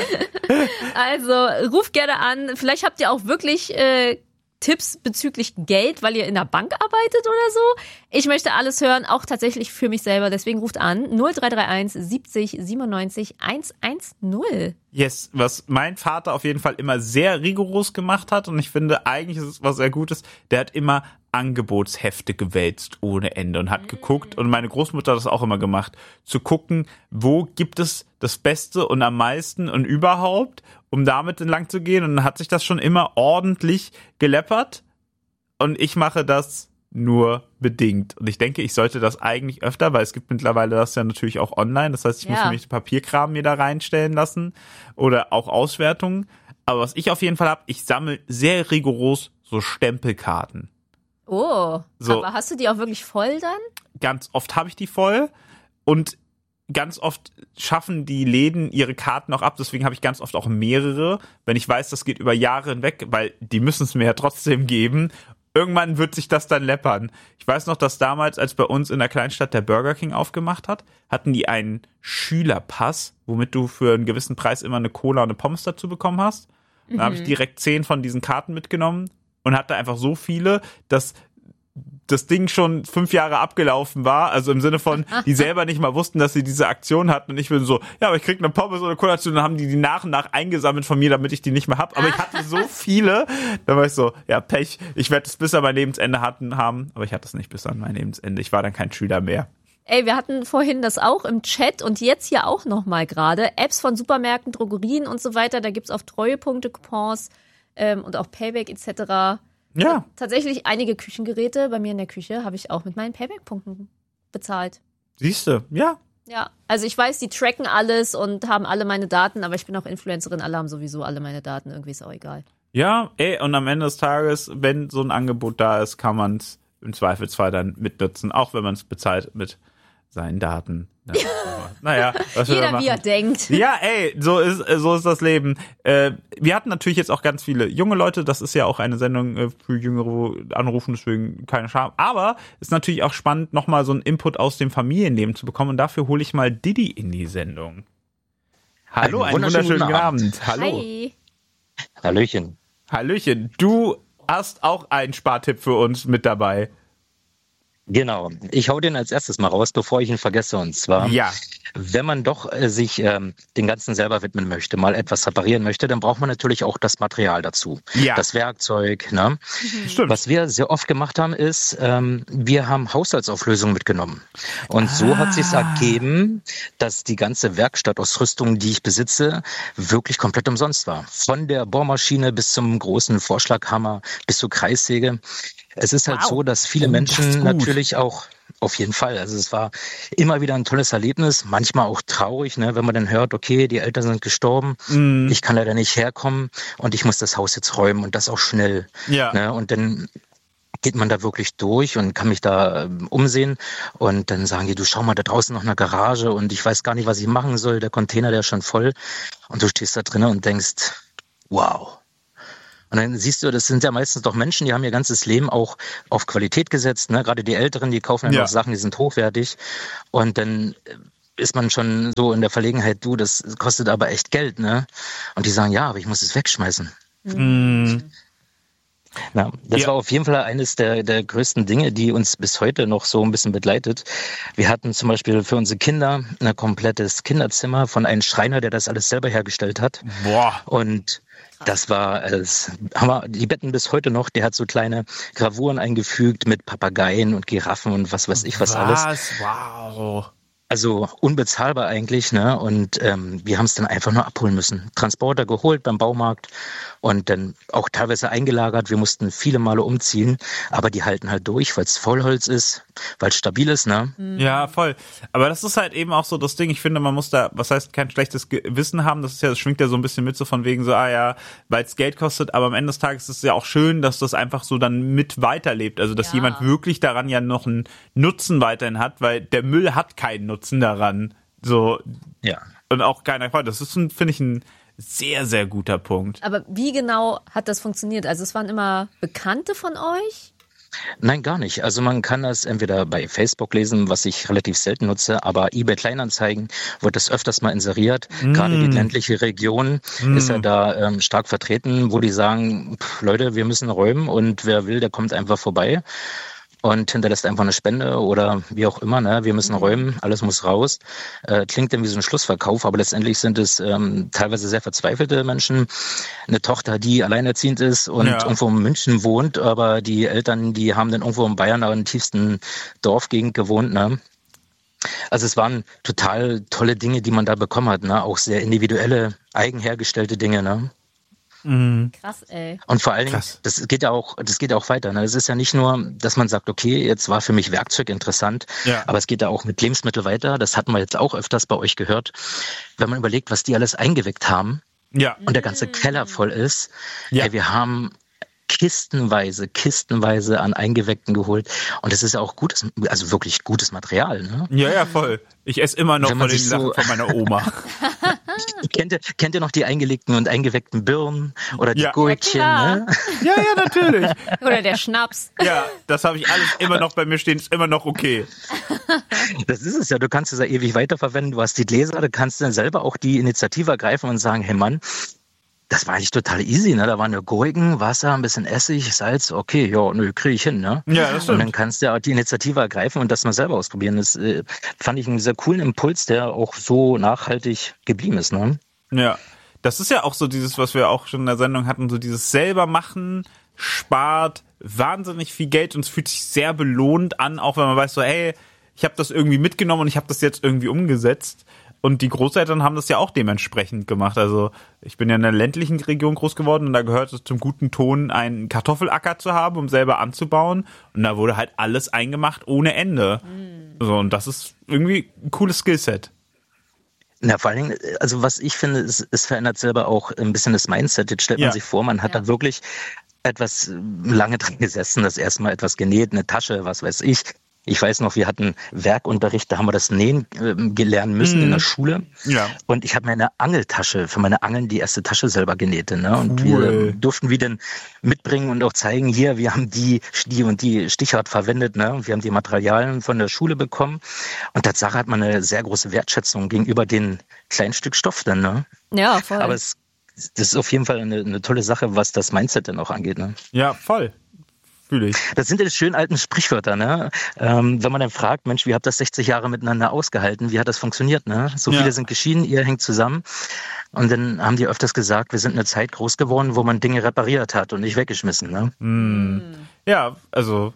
Also ruft gerne an. Vielleicht habt ihr auch wirklich äh, Tipps bezüglich Geld, weil ihr in der Bank arbeitet oder so. Ich möchte alles hören, auch tatsächlich für mich selber. Deswegen ruft an null drei drei eins siebzig siebenundneunzig hundertzehn. Yes, was mein Vater auf jeden Fall immer sehr rigoros gemacht hat und ich finde, eigentlich ist es was sehr Gutes, der hat immer Angebotshefte gewälzt ohne Ende und hat geguckt, und meine Großmutter hat das auch immer gemacht, zu gucken, wo gibt es das Beste und am meisten und überhaupt, um damit entlang zu gehen, und dann hat sich das schon immer ordentlich geleppert und ich mache das nur bedingt. Und ich denke, ich sollte das eigentlich öfter, weil es gibt mittlerweile das ja natürlich auch online. Das heißt, ich Ja. muss nämlich den Papierkram mir da reinstellen lassen oder auch Auswertungen. Aber was ich auf jeden Fall habe, ich sammle sehr rigoros so Stempelkarten. Oh, So. aber hast du die auch wirklich voll dann? Ganz oft habe ich die voll und ganz oft schaffen die Läden ihre Karten auch ab. Deswegen habe ich ganz oft auch mehrere, wenn ich weiß, das geht über Jahre hinweg, weil die müssen es mir ja trotzdem geben. Irgendwann wird sich das dann läppern. Ich weiß noch, dass damals, als bei uns in der Kleinstadt der Burger King aufgemacht hat, hatten die einen Schülerpass, womit du für einen gewissen Preis immer eine Cola und eine Pommes dazu bekommen hast. Da Mhm. habe ich direkt zehn von diesen Karten mitgenommen und hatte einfach so viele, dass das Ding schon fünf Jahre abgelaufen war, also im Sinne von, die selber nicht mal wussten, dass sie diese Aktion hatten, und ich bin so, ja, aber ich krieg eine Pommes oder eine Cola dazu, und dann haben die die nach und nach eingesammelt von mir, damit ich die nicht mehr hab, aber ich hatte so viele, da war ich so, ja, Pech, ich werde es bis an mein Lebensende hatten, haben, aber ich hatte es nicht bis an mein Lebensende, ich war dann kein Schüler mehr. Ey, wir hatten vorhin das auch im Chat und jetzt hier auch nochmal gerade. Apps von Supermärkten, Drogerien und so weiter, da gibt's auf Treuepunkte Coupons ähm, und auch Payback et cetera. Ja, Tatsächlich einige Küchengeräte bei mir in der Küche habe ich auch mit meinen Payback-Punkten bezahlt. siehste, ja. Ja, also ich weiß, die tracken alles und haben alle meine Daten, aber ich bin auch Influencerin, alle haben sowieso alle meine Daten, irgendwie ist auch egal. Ja, ey, und am Ende des Tages, wenn so ein Angebot da ist, kann man es im Zweifelsfall dann mitnutzen, auch wenn man es bezahlt mit seinen Daten. Ja, naja, was will man Jeder, wie er machen? denkt. Ja, ey, so ist so ist das Leben. Äh, wir hatten natürlich jetzt auch ganz viele junge Leute. Das ist ja auch eine Sendung äh, für Jüngere, wo anrufen, deswegen keine Scham. Aber ist natürlich auch spannend, nochmal so einen Input aus dem Familienleben zu bekommen. Und dafür hole ich mal Didi in die Sendung. Hallo, einen wunderschönen, wunderschönen guten Abend. Abend. Hallo. Hi. Hallöchen. Hallöchen. Du hast auch einen Spartipp für uns mit dabei. Genau. Ich hau den als erstes mal raus, bevor ich ihn vergesse. Und zwar, Ja. wenn man doch äh, sich ähm, den Ganzen selber widmen möchte, mal etwas reparieren möchte, dann braucht man natürlich auch das Material dazu. Ja. Das Werkzeug. Ne? Stimmt. Was wir sehr oft gemacht haben, ist, ähm, wir haben Haushaltsauflösungen mitgenommen. Und so hat sich ergeben, dass die ganze Werkstattausrüstung, die ich besitze, wirklich komplett umsonst war. Von der Bohrmaschine bis zum großen Vorschlaghammer bis zur Kreissäge. Es ist halt Wow. so, dass viele Oh, das ist Menschen gut. natürlich auch, auf jeden Fall, also es war immer wieder ein tolles Erlebnis, manchmal auch traurig, ne, wenn man dann hört, okay, die Eltern sind gestorben, Mhm. ich kann leider nicht herkommen und ich muss das Haus jetzt räumen und das auch schnell. Ja. Ne, und dann geht man da wirklich durch und kann mich da ähm, umsehen und dann sagen die, du schau mal, da draußen noch eine Garage und ich weiß gar nicht, was ich machen soll, der Container, der ist schon voll und du stehst da drinnen und denkst, wow. Und dann siehst du, das sind ja meistens doch Menschen, die haben ihr ganzes Leben auch auf Qualität gesetzt. Ne? Gerade die Älteren, die kaufen einfach Ja. Sachen, die sind hochwertig. Und dann ist man schon so in der Verlegenheit, du, das kostet aber echt Geld. Ne? Und die sagen, ja, aber ich muss es wegschmeißen. Mhm. Ja, das Ja. war auf jeden Fall eines der, der größten Dinge, die uns bis heute noch so ein bisschen begleitet. Wir hatten zum Beispiel für unsere Kinder ein komplettes Kinderzimmer von einem Schreiner, der das alles selber hergestellt hat. Boah. Und das war, das haben wir, die Betten bis heute noch, der hat so kleine Gravuren eingefügt mit Papageien und Giraffen und was weiß ich was alles. Was? Wow. Also unbezahlbar eigentlich, ne? Und ähm, wir haben es dann einfach nur abholen müssen. Transporter geholt beim Baumarkt und dann auch teilweise eingelagert. Wir mussten viele Male umziehen, aber die halten halt durch, weil es Vollholz ist, weil es stabil ist, ne? Ja, voll. Aber das ist halt eben auch so das Ding. Ich finde, man muss da, was heißt, kein schlechtes Gewissen haben. Das ist ja, das schwingt ja so ein bisschen mit so von wegen so, ah ja, weil es Geld kostet. Aber am Ende des Tages ist es ja auch schön, dass das einfach so dann mit weiterlebt. Also, dass Ja. jemand wirklich daran ja noch einen Nutzen weiterhin hat, weil der Müll hat keinen Nutzen daran. So. Ja. Und auch keiner Freude. Das ist, ein, finde ich, ein sehr, sehr guter Punkt. Aber wie genau hat das funktioniert? Also es waren immer Bekannte von euch? Nein, gar nicht. Also man kann das entweder bei Facebook lesen, was ich relativ selten nutze, aber eBay Kleinanzeigen wird das öfters mal inseriert. Mm. Gerade die ländliche Region Mm. ist ja da ähm, stark vertreten, wo die sagen, pff, Leute, wir müssen räumen und wer will, der kommt einfach vorbei und hinterlässt einfach eine Spende oder wie auch immer, ne? Wir müssen räumen, alles muss raus. Äh, klingt dann wie so ein Schlussverkauf, aber letztendlich sind es ähm, teilweise sehr verzweifelte Menschen. Eine Tochter, die alleinerziehend ist und Ja. irgendwo in München wohnt, aber die Eltern, die haben dann irgendwo in Bayern, aber in der tiefsten Dorfgegend gewohnt, ne? Also es waren total tolle Dinge, die man da bekommen hat, ne? Auch sehr individuelle, eigenhergestellte Dinge, ne? Mhm. Krass, ey. Und vor allen Dingen, Krass. das geht ja auch, das geht ja auch weiter. Ne? Es ist ja nicht nur, dass man sagt, okay, jetzt war für mich Werkzeug interessant, Ja. aber es geht ja auch mit Lebensmitteln weiter. Das hatten wir jetzt auch öfters bei euch gehört. Wenn man überlegt, was die alles eingeweckt haben Ja. und der ganze Keller voll ist, Ja. ey, wir haben kistenweise, kistenweise an Eingeweckten geholt. Und das ist ja auch gutes, also wirklich gutes Material. Ne? Ja, ja, voll. Ich esse immer noch Wenn von man den sich Sachen so- von meiner Oma. Kennt ihr, kennt ihr noch die eingelegten und eingeweckten Birnen oder die Ja. Gurkchen? Ja, Ne? Ja, ja, natürlich. Oder der Schnaps. Ja, das habe ich alles immer noch bei mir stehen, ist immer noch okay. Das ist es ja, du kannst es ja ewig weiterverwenden, du hast die Gläser, du kannst dann selber auch die Initiative ergreifen und sagen, hey Mann, das war eigentlich total easy, ne? Da waren nur Gurken, Wasser, ein bisschen Essig, Salz, okay, ja, nö, kriege ich hin, ne? Ja, das Und dann stimmt. kannst du ja auch die Initiative ergreifen und das mal selber ausprobieren. Das äh, fand ich einen sehr coolen Impuls, der auch so nachhaltig geblieben ist, ne? Ja, das ist ja auch so dieses, was wir auch schon in der Sendung hatten, so dieses selber machen, spart wahnsinnig viel Geld und es fühlt sich sehr belohnt an, auch wenn man weiß so, hey, ich habe das irgendwie mitgenommen und ich habe das jetzt irgendwie umgesetzt. Und die Großeltern haben das ja auch dementsprechend gemacht. Also ich bin ja in einer ländlichen Region groß geworden und da gehört es zum guten Ton, einen Kartoffelacker zu haben, um selber anzubauen. Und da wurde halt alles eingemacht ohne Ende. So, und das ist irgendwie ein cooles Skillset. Na, vor allen Dingen, also was ich finde, es, es verändert selber auch ein bisschen das Mindset. Jetzt stellt man Ja. sich vor, man hat Ja. da wirklich etwas äh, lange dran gesessen, das erste Mal etwas genäht, eine Tasche, was weiß ich. Ich weiß noch, wir hatten Werkunterricht, da haben wir das Nähen äh, gelernt müssen Mhm. in der Schule. Ja. Und ich habe mir eine Angeltasche, für meine Angeln die erste Tasche selber genäht. Ne? Und Cool. wir durften wir dann mitbringen und auch zeigen, hier, wir haben die, die und die Stichart verwendet. Ne? Und wir haben die Materialien von der Schule bekommen. Und Tatsache hat man eine sehr große Wertschätzung gegenüber den kleinen Stück Stoff dann. Ne? Ja, voll. Aber es, das ist auf jeden Fall eine, eine tolle Sache, was das Mindset dann auch angeht. Ne? Ja, voll. Fühle ich. Das sind ja die schönen alten Sprichwörter, ne? Ähm, wenn man dann fragt, Mensch, wie habt ihr das sechzig Jahre miteinander ausgehalten? Wie hat das funktioniert, ne? So Ja. viele sind geschieden, ihr hängt zusammen. Und dann haben die öfters gesagt, wir sind in einer Zeit groß geworden, wo man Dinge repariert hat und nicht weggeschmissen, ne? Mm. Ja, also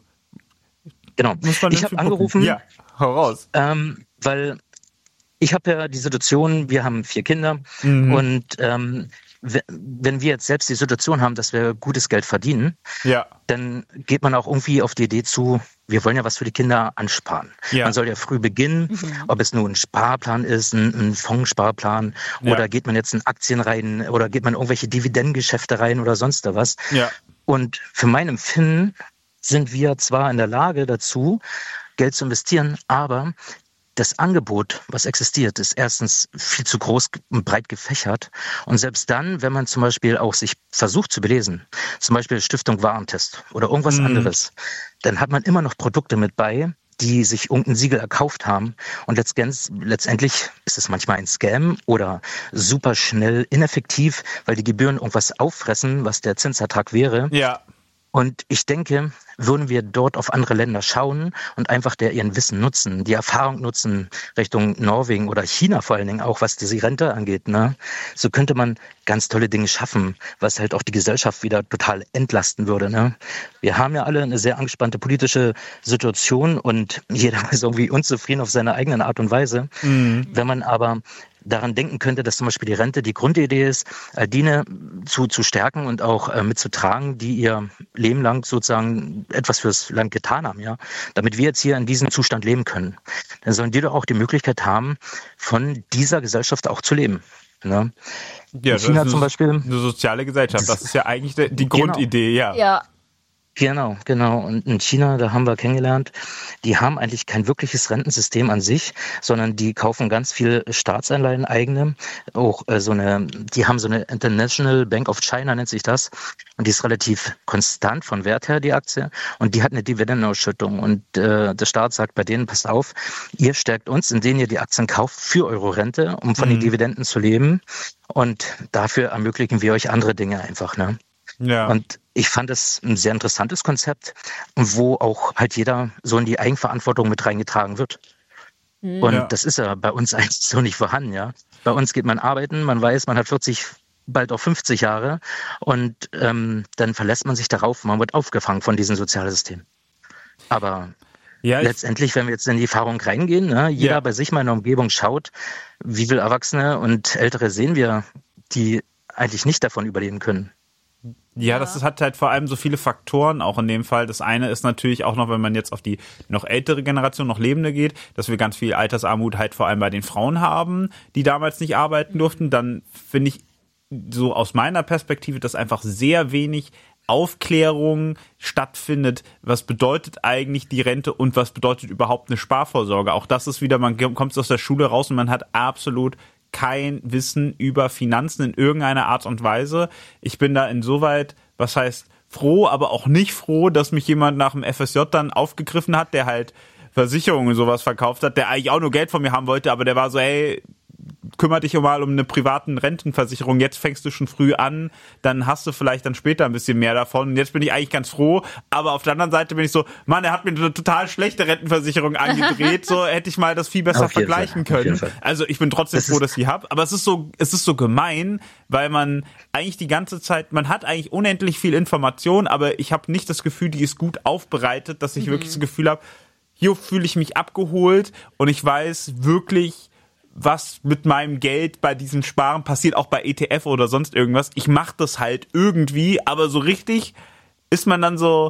Genau. muss man Ich habe angerufen, Ja, hau raus. ähm, weil ich habe ja die Situation, wir haben vier Kinder Mhm. und ähm, w- wenn wir jetzt selbst die Situation haben, dass wir gutes Geld verdienen, Ja, dann geht man auch irgendwie auf die Idee zu, wir wollen ja was für die Kinder ansparen. Ja. Man soll ja früh beginnen, ob es nur ein Sparplan ist, ein, ein Fondssparplan Ja. oder geht man jetzt in Aktien rein oder geht man in irgendwelche Dividendengeschäfte rein oder sonst da was. ja, Und für mein Empfinden sind wir zwar in der Lage dazu, Geld zu investieren, aber das Angebot, was existiert, ist erstens viel zu groß und breit gefächert. Und selbst dann, wenn man zum Beispiel auch sich versucht zu belesen, zum Beispiel Stiftung Warentest oder irgendwas Mhm. anderes, dann hat man immer noch Produkte mit bei, die sich irgendein Siegel erkauft haben. Und letztendlich, letztendlich ist es manchmal ein Scam oder super schnell ineffektiv, weil die Gebühren irgendwas auffressen, was der Zinsertrag wäre. ja. Und ich denke, würden wir dort auf andere Länder schauen und einfach der ihren Wissen nutzen, die Erfahrung nutzen Richtung Norwegen oder China vor allen Dingen auch, was diese Rente angeht, ne? So könnte man ganz tolle Dinge schaffen, was halt auch die Gesellschaft wieder total entlasten würde, ne? Wir haben ja alle eine sehr angespannte politische Situation und jeder ist irgendwie unzufrieden auf seine eigene Art und Weise. Mhm. Wenn man aber daran denken könnte, dass zum Beispiel die Rente die Grundidee ist, all diejenigen zu, zu stärken und auch äh, mitzutragen, die ihr Leben lang sozusagen etwas fürs Land getan haben, ja, damit wir jetzt hier in diesem Zustand leben können. Dann sollen die doch auch die Möglichkeit haben, von dieser Gesellschaft auch zu leben. Ne? Ja, In China das ist zum Beispiel. eine soziale Gesellschaft. Das ist ja eigentlich die, die Genau. Grundidee, ja. Ja. Genau, genau. Und in China, da haben wir kennengelernt, die haben eigentlich kein wirkliches Rentensystem an sich, sondern die kaufen ganz viel Staatsanleihen eigene. Auch äh, so eine, die haben so eine International Bank of China, nennt sich das. Und die ist relativ konstant von Wert her, die Aktie. Und die hat eine Dividendenausschüttung. Und äh, der Staat sagt bei denen, passt auf, ihr stärkt uns, indem ihr die Aktien kauft für eure Rente, um von Mhm. den Dividenden zu leben. Und dafür ermöglichen wir euch andere Dinge einfach, ne? Ja. Und ich fand es ein sehr interessantes Konzept, wo auch halt jeder so in die Eigenverantwortung mit reingetragen wird. Und Ja. das ist ja bei uns eigentlich so nicht vorhanden, ja. Bei uns geht man arbeiten, man weiß, man hat vierzig, bald auch fünfzig Jahre und ähm, dann verlässt man sich darauf, man wird aufgefangen von diesem Sozialsystem. Aber ja, ich, letztendlich, wenn wir jetzt in die Erfahrung reingehen, ne, jeder Ja. bei sich mal in der Umgebung schaut, wie viele Erwachsene und Ältere sehen wir, die eigentlich nicht davon überleben können. Ja, das ist, hat halt vor allem so viele Faktoren auch in dem Fall. Das eine ist natürlich auch noch, wenn man jetzt auf die noch ältere Generation, noch Lebende geht, dass wir ganz viel Altersarmut halt vor allem bei den Frauen haben, die damals nicht arbeiten durften. Dann finde ich so aus meiner Perspektive, dass einfach sehr wenig Aufklärung stattfindet. Was bedeutet eigentlich die Rente und was bedeutet überhaupt eine Sparvorsorge? Auch das ist wieder, man kommt aus der Schule raus und man hat absolut kein Wissen über Finanzen in irgendeiner Art und Weise. Ich bin da insoweit, was heißt froh, aber auch nicht froh, dass mich jemand nach dem F S J dann aufgegriffen hat, der halt Versicherungen und sowas verkauft hat, der eigentlich auch nur Geld von mir haben wollte, aber der war so, hey, kümmere dich mal um eine privaten Rentenversicherung, jetzt fängst du schon früh an, dann hast du vielleicht dann später ein bisschen mehr davon und jetzt bin ich eigentlich ganz froh, aber auf der anderen Seite bin ich so, Mann, er hat mir eine total schlechte Rentenversicherung angedreht, so hätte ich mal das viel besser Auf jeden vergleichen Fall, auf jeden können. Fall. Also ich bin trotzdem Das froh, ist- dass ich die habe, aber es ist so, es ist so gemein, weil man eigentlich die ganze Zeit, man hat eigentlich unendlich viel Information, aber ich habe nicht das Gefühl, die ist gut aufbereitet, dass ich wirklich das Gefühl habe, hier fühle ich mich abgeholt und ich weiß wirklich, was mit meinem Geld bei diesem Sparen passiert, auch bei E T F oder sonst irgendwas. Ich mache das halt irgendwie, aber so richtig ist man dann so,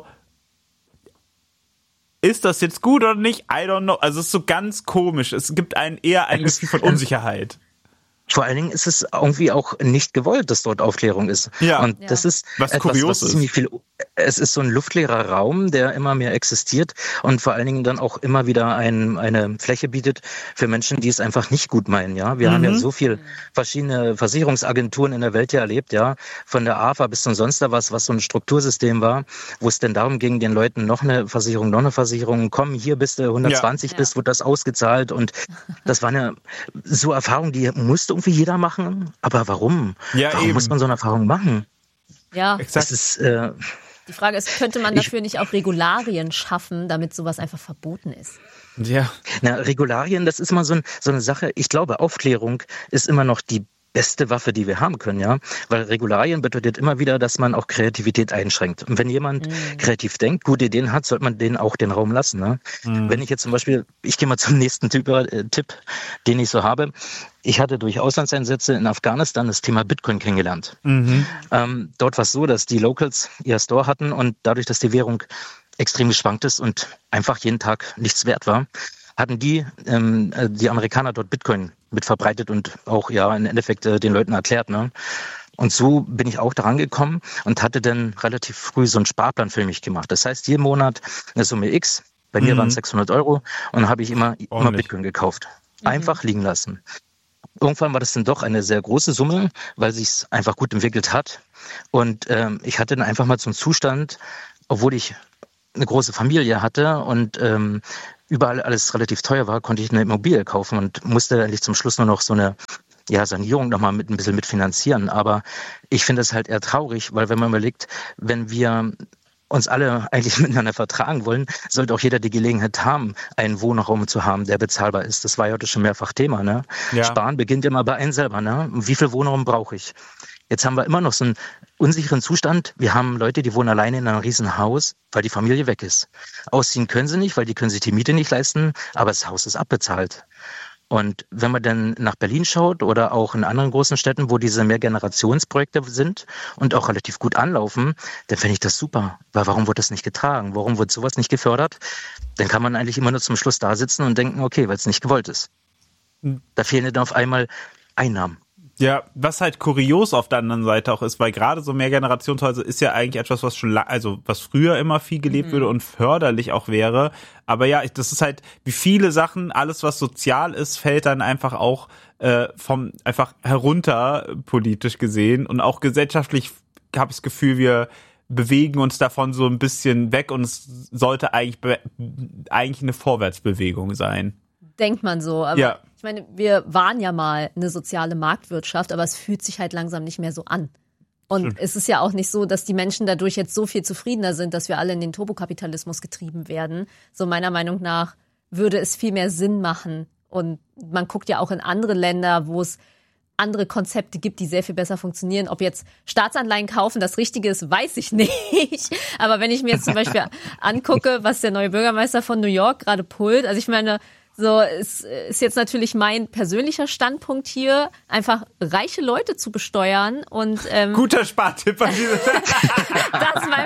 ist das jetzt gut oder nicht? I don't know. Also es ist so ganz komisch. Es gibt einen eher ein Es- Gefühl von Unsicherheit. Vor allen Dingen ist es irgendwie auch nicht gewollt, dass dort Aufklärung ist. Ja. Und Ja. das ist Was etwas, kurios was ist. ziemlich viel, es ist so ein luftleerer Raum, der immer mehr existiert und vor allen Dingen dann auch immer wieder ein, eine Fläche bietet für Menschen, die es einfach nicht gut meinen, ja. Wir haben ja so viel verschiedene Versicherungsagenturen in der Welt ja erlebt, ja. Von der A F A bis zum sonst was, was so ein Struktursystem war, wo es denn darum ging, den Leuten noch eine Versicherung, noch eine Versicherung, komm, hier bist du hundertzwanzig Ja. bist, wird das ausgezahlt und das war eine so Erfahrung, die musste irgendwie jeder machen. Aber warum? Ja, warum eben. muss man so eine Erfahrung machen? Ja. Exakt. Das ist, äh, Die Frage ist, könnte man dafür nicht auch Regularien schaffen, damit sowas einfach verboten ist? Ja. Na, Regularien, das ist immer so, ein, so eine Sache. Ich glaube, Aufklärung ist immer noch die beste Waffe, die wir haben können, ja. Weil Regularien bedeutet immer wieder, dass man auch Kreativität einschränkt. Und wenn jemand mhm. kreativ denkt, gute Ideen hat, sollte man denen auch den Raum lassen. Ne? Mhm. Wenn ich jetzt zum Beispiel, ich gehe mal zum nächsten Typ, äh, Tipp, den ich so habe. Ich hatte durch Auslandseinsätze in Afghanistan das Thema Bitcoin kennengelernt. Mhm. Ähm, dort war es so, dass die Locals ihr Store hatten und dadurch, dass die Währung extrem geschwankt ist und einfach jeden Tag nichts wert war, hatten die, ähm, die Amerikaner dort Bitcoin mit verbreitet und auch ja im Endeffekt äh, den Leuten erklärt. Ne? Und so bin ich auch daran gekommen und hatte dann relativ früh so einen Sparplan für mich gemacht. Das heißt, jeden Monat eine Summe X, bei mhm. mir waren es sechshundert Euro und dann habe ich immer, immer Bitcoin gekauft. Einfach mhm. liegen lassen. Irgendwann war das dann doch eine sehr große Summe, weil sich es einfach gut entwickelt hat. Und ähm, ich hatte dann einfach mal so einen Zustand, obwohl ich eine große Familie hatte und ähm, überall alles relativ teuer war, konnte ich eine Immobilie kaufen und musste eigentlich zum Schluss nur noch so eine ja, Sanierung nochmal mit ein bisschen mitfinanzieren. Aber ich finde es halt eher traurig, weil wenn man überlegt, wenn wir uns alle eigentlich miteinander vertragen wollen, sollte auch jeder die Gelegenheit haben, einen Wohnraum zu haben, der bezahlbar ist. Das war ja heute schon mehrfach Thema. Ne? Ja. Sparen beginnt immer bei einem selber. Ne? Wie viel Wohnraum brauche ich? Jetzt haben wir immer noch so einen unsicheren Zustand. Wir haben Leute, die wohnen alleine in einem riesen Haus, weil die Familie weg ist. Ausziehen können sie nicht, weil die können sich die Miete nicht leisten, aber das Haus ist abbezahlt. Und wenn man dann nach Berlin schaut oder auch in anderen großen Städten, wo diese Mehrgenerationsprojekte sind und auch relativ gut anlaufen, dann finde ich das super. Weil warum wird das nicht getragen? Warum wird sowas nicht gefördert? Dann kann man eigentlich immer nur zum Schluss da sitzen und denken, okay, weil es nicht gewollt ist. Da fehlen dann auf einmal Einnahmen. Ja, was halt kurios auf der anderen Seite auch ist, weil gerade so Mehrgenerationshäuser ist ja eigentlich etwas, was schon, also was früher immer viel gelebt mhm. würde und förderlich auch wäre. Aber ja, das ist halt, wie viele Sachen, alles was sozial ist, fällt dann einfach auch äh, vom einfach herunter politisch gesehen und auch gesellschaftlich habe ich das Gefühl, wir bewegen uns davon so ein bisschen weg und es sollte eigentlich be- eigentlich eine Vorwärtsbewegung sein. Denkt man so, aber ja. Ich meine, wir waren ja mal eine soziale Marktwirtschaft, aber es fühlt sich halt langsam nicht mehr so an. Und Stimmt. es ist ja auch nicht so, dass die Menschen dadurch jetzt so viel zufriedener sind, dass wir alle in den Turbokapitalismus getrieben werden. So meiner Meinung nach würde es viel mehr Sinn machen. Und man guckt ja auch in andere Länder, wo es andere Konzepte gibt, die sehr viel besser funktionieren. Ob jetzt Staatsanleihen kaufen das Richtige ist, weiß ich nicht. Aber wenn ich mir jetzt zum Beispiel angucke, was der neue Bürgermeister von New York gerade pullt, also ich meine, so, es ist jetzt natürlich mein persönlicher Standpunkt hier, einfach reiche Leute zu besteuern und ähm, guter Spartipp an diese das ist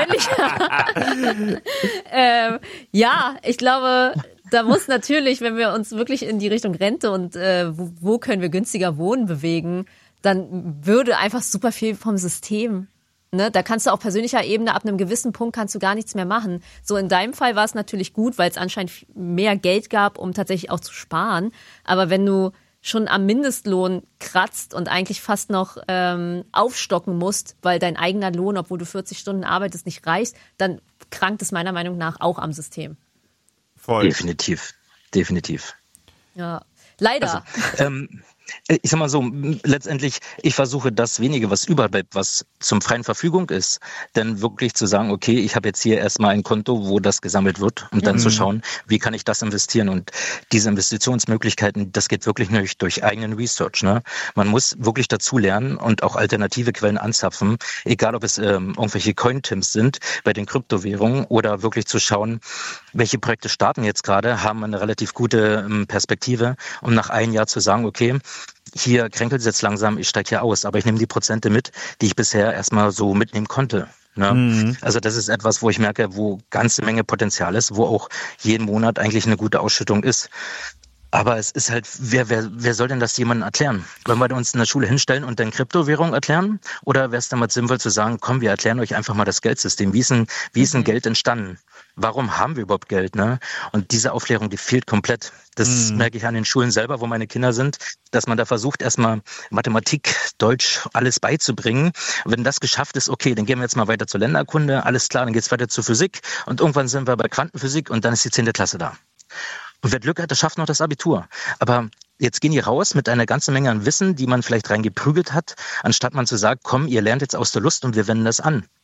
mein persönlicher. ähm, ja, ich glaube, da muss natürlich, wenn wir uns wirklich in die Richtung Rente und äh, wo, wo können wir günstiger wohnen bewegen, dann würde einfach super viel vom System. Ne, da kannst du auf persönlicher Ebene ab einem gewissen Punkt kannst du gar nichts mehr machen. So in deinem Fall war es natürlich gut, weil es anscheinend mehr Geld gab, um tatsächlich auch zu sparen. Aber wenn du schon am Mindestlohn kratzt und eigentlich fast noch ähm, aufstocken musst, weil dein eigener Lohn, obwohl du vierzig Stunden arbeitest, nicht reicht, dann krankt es meiner Meinung nach auch am System. Voll. Definitiv, definitiv. Ja, leider. Also, ähm, ich sag mal so, letztendlich, ich versuche das wenige, was überall bleibt, was zum freien Verfügung ist, dann wirklich zu sagen, okay, ich habe jetzt hier erstmal ein Konto, wo das gesammelt wird, um dann mhm. zu schauen, wie kann ich das investieren? Und diese Investitionsmöglichkeiten, das geht wirklich nicht durch eigenen Research. Ne? Man muss wirklich dazu lernen und auch alternative Quellen anzapfen, egal ob es ähm, irgendwelche Cointims sind bei den Kryptowährungen oder wirklich zu schauen, welche Projekte starten jetzt gerade, haben eine relativ gute ähm, Perspektive, um nach einem Jahr zu sagen, okay, hier kränkelt es jetzt langsam, ich steige hier aus, aber ich nehme die Prozente mit, die ich bisher erstmal so mitnehmen konnte. Ne? Mhm. Also das ist etwas, wo ich merke, wo ganze Menge Potenzial ist, wo auch jeden Monat eigentlich eine gute Ausschüttung ist. Aber es ist halt, wer, wer, wer soll denn das jemandem erklären? Wollen wir uns in der Schule hinstellen und dann Kryptowährung erklären? Oder wäre es damals sinnvoll zu sagen, komm, wir erklären euch einfach mal das Geldsystem. Wie ist ein, wie ist ein mhm. Geld entstanden? Warum haben wir überhaupt Geld? Ne? Und diese Aufklärung, die fehlt komplett. Das mhm. merke ich an den Schulen selber, wo meine Kinder sind, dass man da versucht, erstmal Mathematik, Deutsch, alles beizubringen. Wenn das geschafft ist, okay, dann gehen wir jetzt mal weiter zur Länderkunde. Alles klar, dann geht's weiter zur Physik. Und irgendwann sind wir bei Quantenphysik und dann ist die zehnte Klasse da. Und wer Glück hat, der schafft noch das Abitur. Aber jetzt gehen die raus mit einer ganzen Menge an Wissen, die man vielleicht reingeprügelt hat, anstatt man zu sagen, komm, ihr lernt jetzt aus der Lust und wir wenden das an.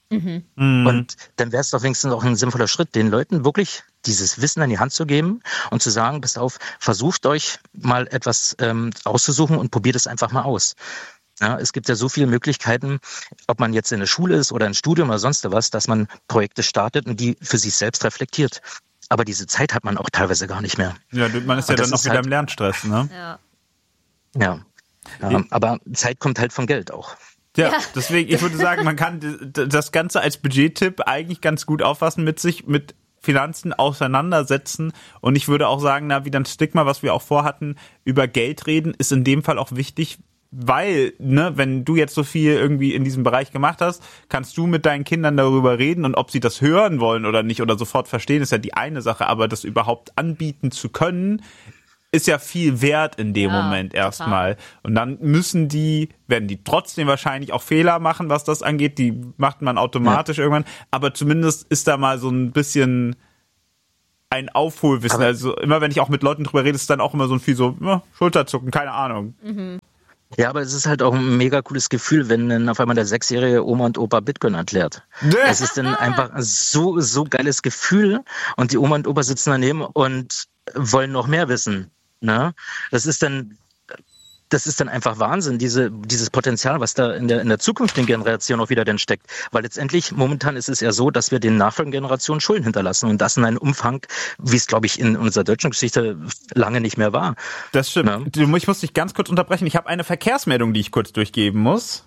Mhm. Und dann wäre es doch wenigstens auch ein sinnvoller Schritt, den Leuten wirklich dieses Wissen in die Hand zu geben und zu sagen, passt auf, versucht euch mal etwas ähm, auszusuchen und probiert es einfach mal aus. Ja, es gibt ja so viele Möglichkeiten, ob man jetzt in der Schule ist oder ein Studium oder sonst was, dass man Projekte startet und die für sich selbst reflektiert. Aber diese Zeit hat man auch teilweise gar nicht mehr. Ja, man ist ja dann auch wieder halt im Lernstress, ne? Ja. Ja. ja. Aber Zeit kommt halt von Geld auch. Ja, deswegen, ich würde sagen, man kann das Ganze als Budgettipp eigentlich ganz gut auffassen, mit sich mit Finanzen auseinandersetzen. Und ich würde auch sagen, na, wie ein Stigma, was wir auch vorhatten, über Geld reden, ist in dem Fall auch wichtig, weil, ne, wenn du jetzt so viel irgendwie in diesem Bereich gemacht hast, kannst du mit deinen Kindern darüber reden und ob sie das hören wollen oder nicht oder sofort verstehen, ist ja die eine Sache, aber das überhaupt anbieten zu können, ist ja viel wert in dem ja, Moment erstmal. Und dann müssen die, werden die trotzdem wahrscheinlich auch Fehler machen, was das angeht, die macht man automatisch ja. irgendwann, aber zumindest ist da mal so ein bisschen ein Aufholwissen. Aber also immer wenn ich auch mit Leuten drüber rede, ist dann auch immer so ein viel so, ja, Schulterzucken, keine Ahnung. Mhm. Ja, aber es ist halt auch ein mega cooles Gefühl, wenn dann auf einmal der sechsjährige Oma und Opa Bitcoin erklärt. Es ist dann einfach so, so geiles Gefühl und die Oma und Opa sitzen daneben und wollen noch mehr wissen. Ne? Das ist dann, das ist dann einfach Wahnsinn, diese, dieses Potenzial, was da in der, in der zukünftigen Generation auch wieder denn steckt. Weil letztendlich, momentan ist es ja so, dass wir den nachfolgenden Generationen Schulden hinterlassen und das in einem Umfang, wie es, glaube ich, in unserer deutschen Geschichte lange nicht mehr war. Das stimmt. Ne? Du, ich muss dich ganz kurz unterbrechen. Ich habe eine Verkehrsmeldung, die ich kurz durchgeben muss.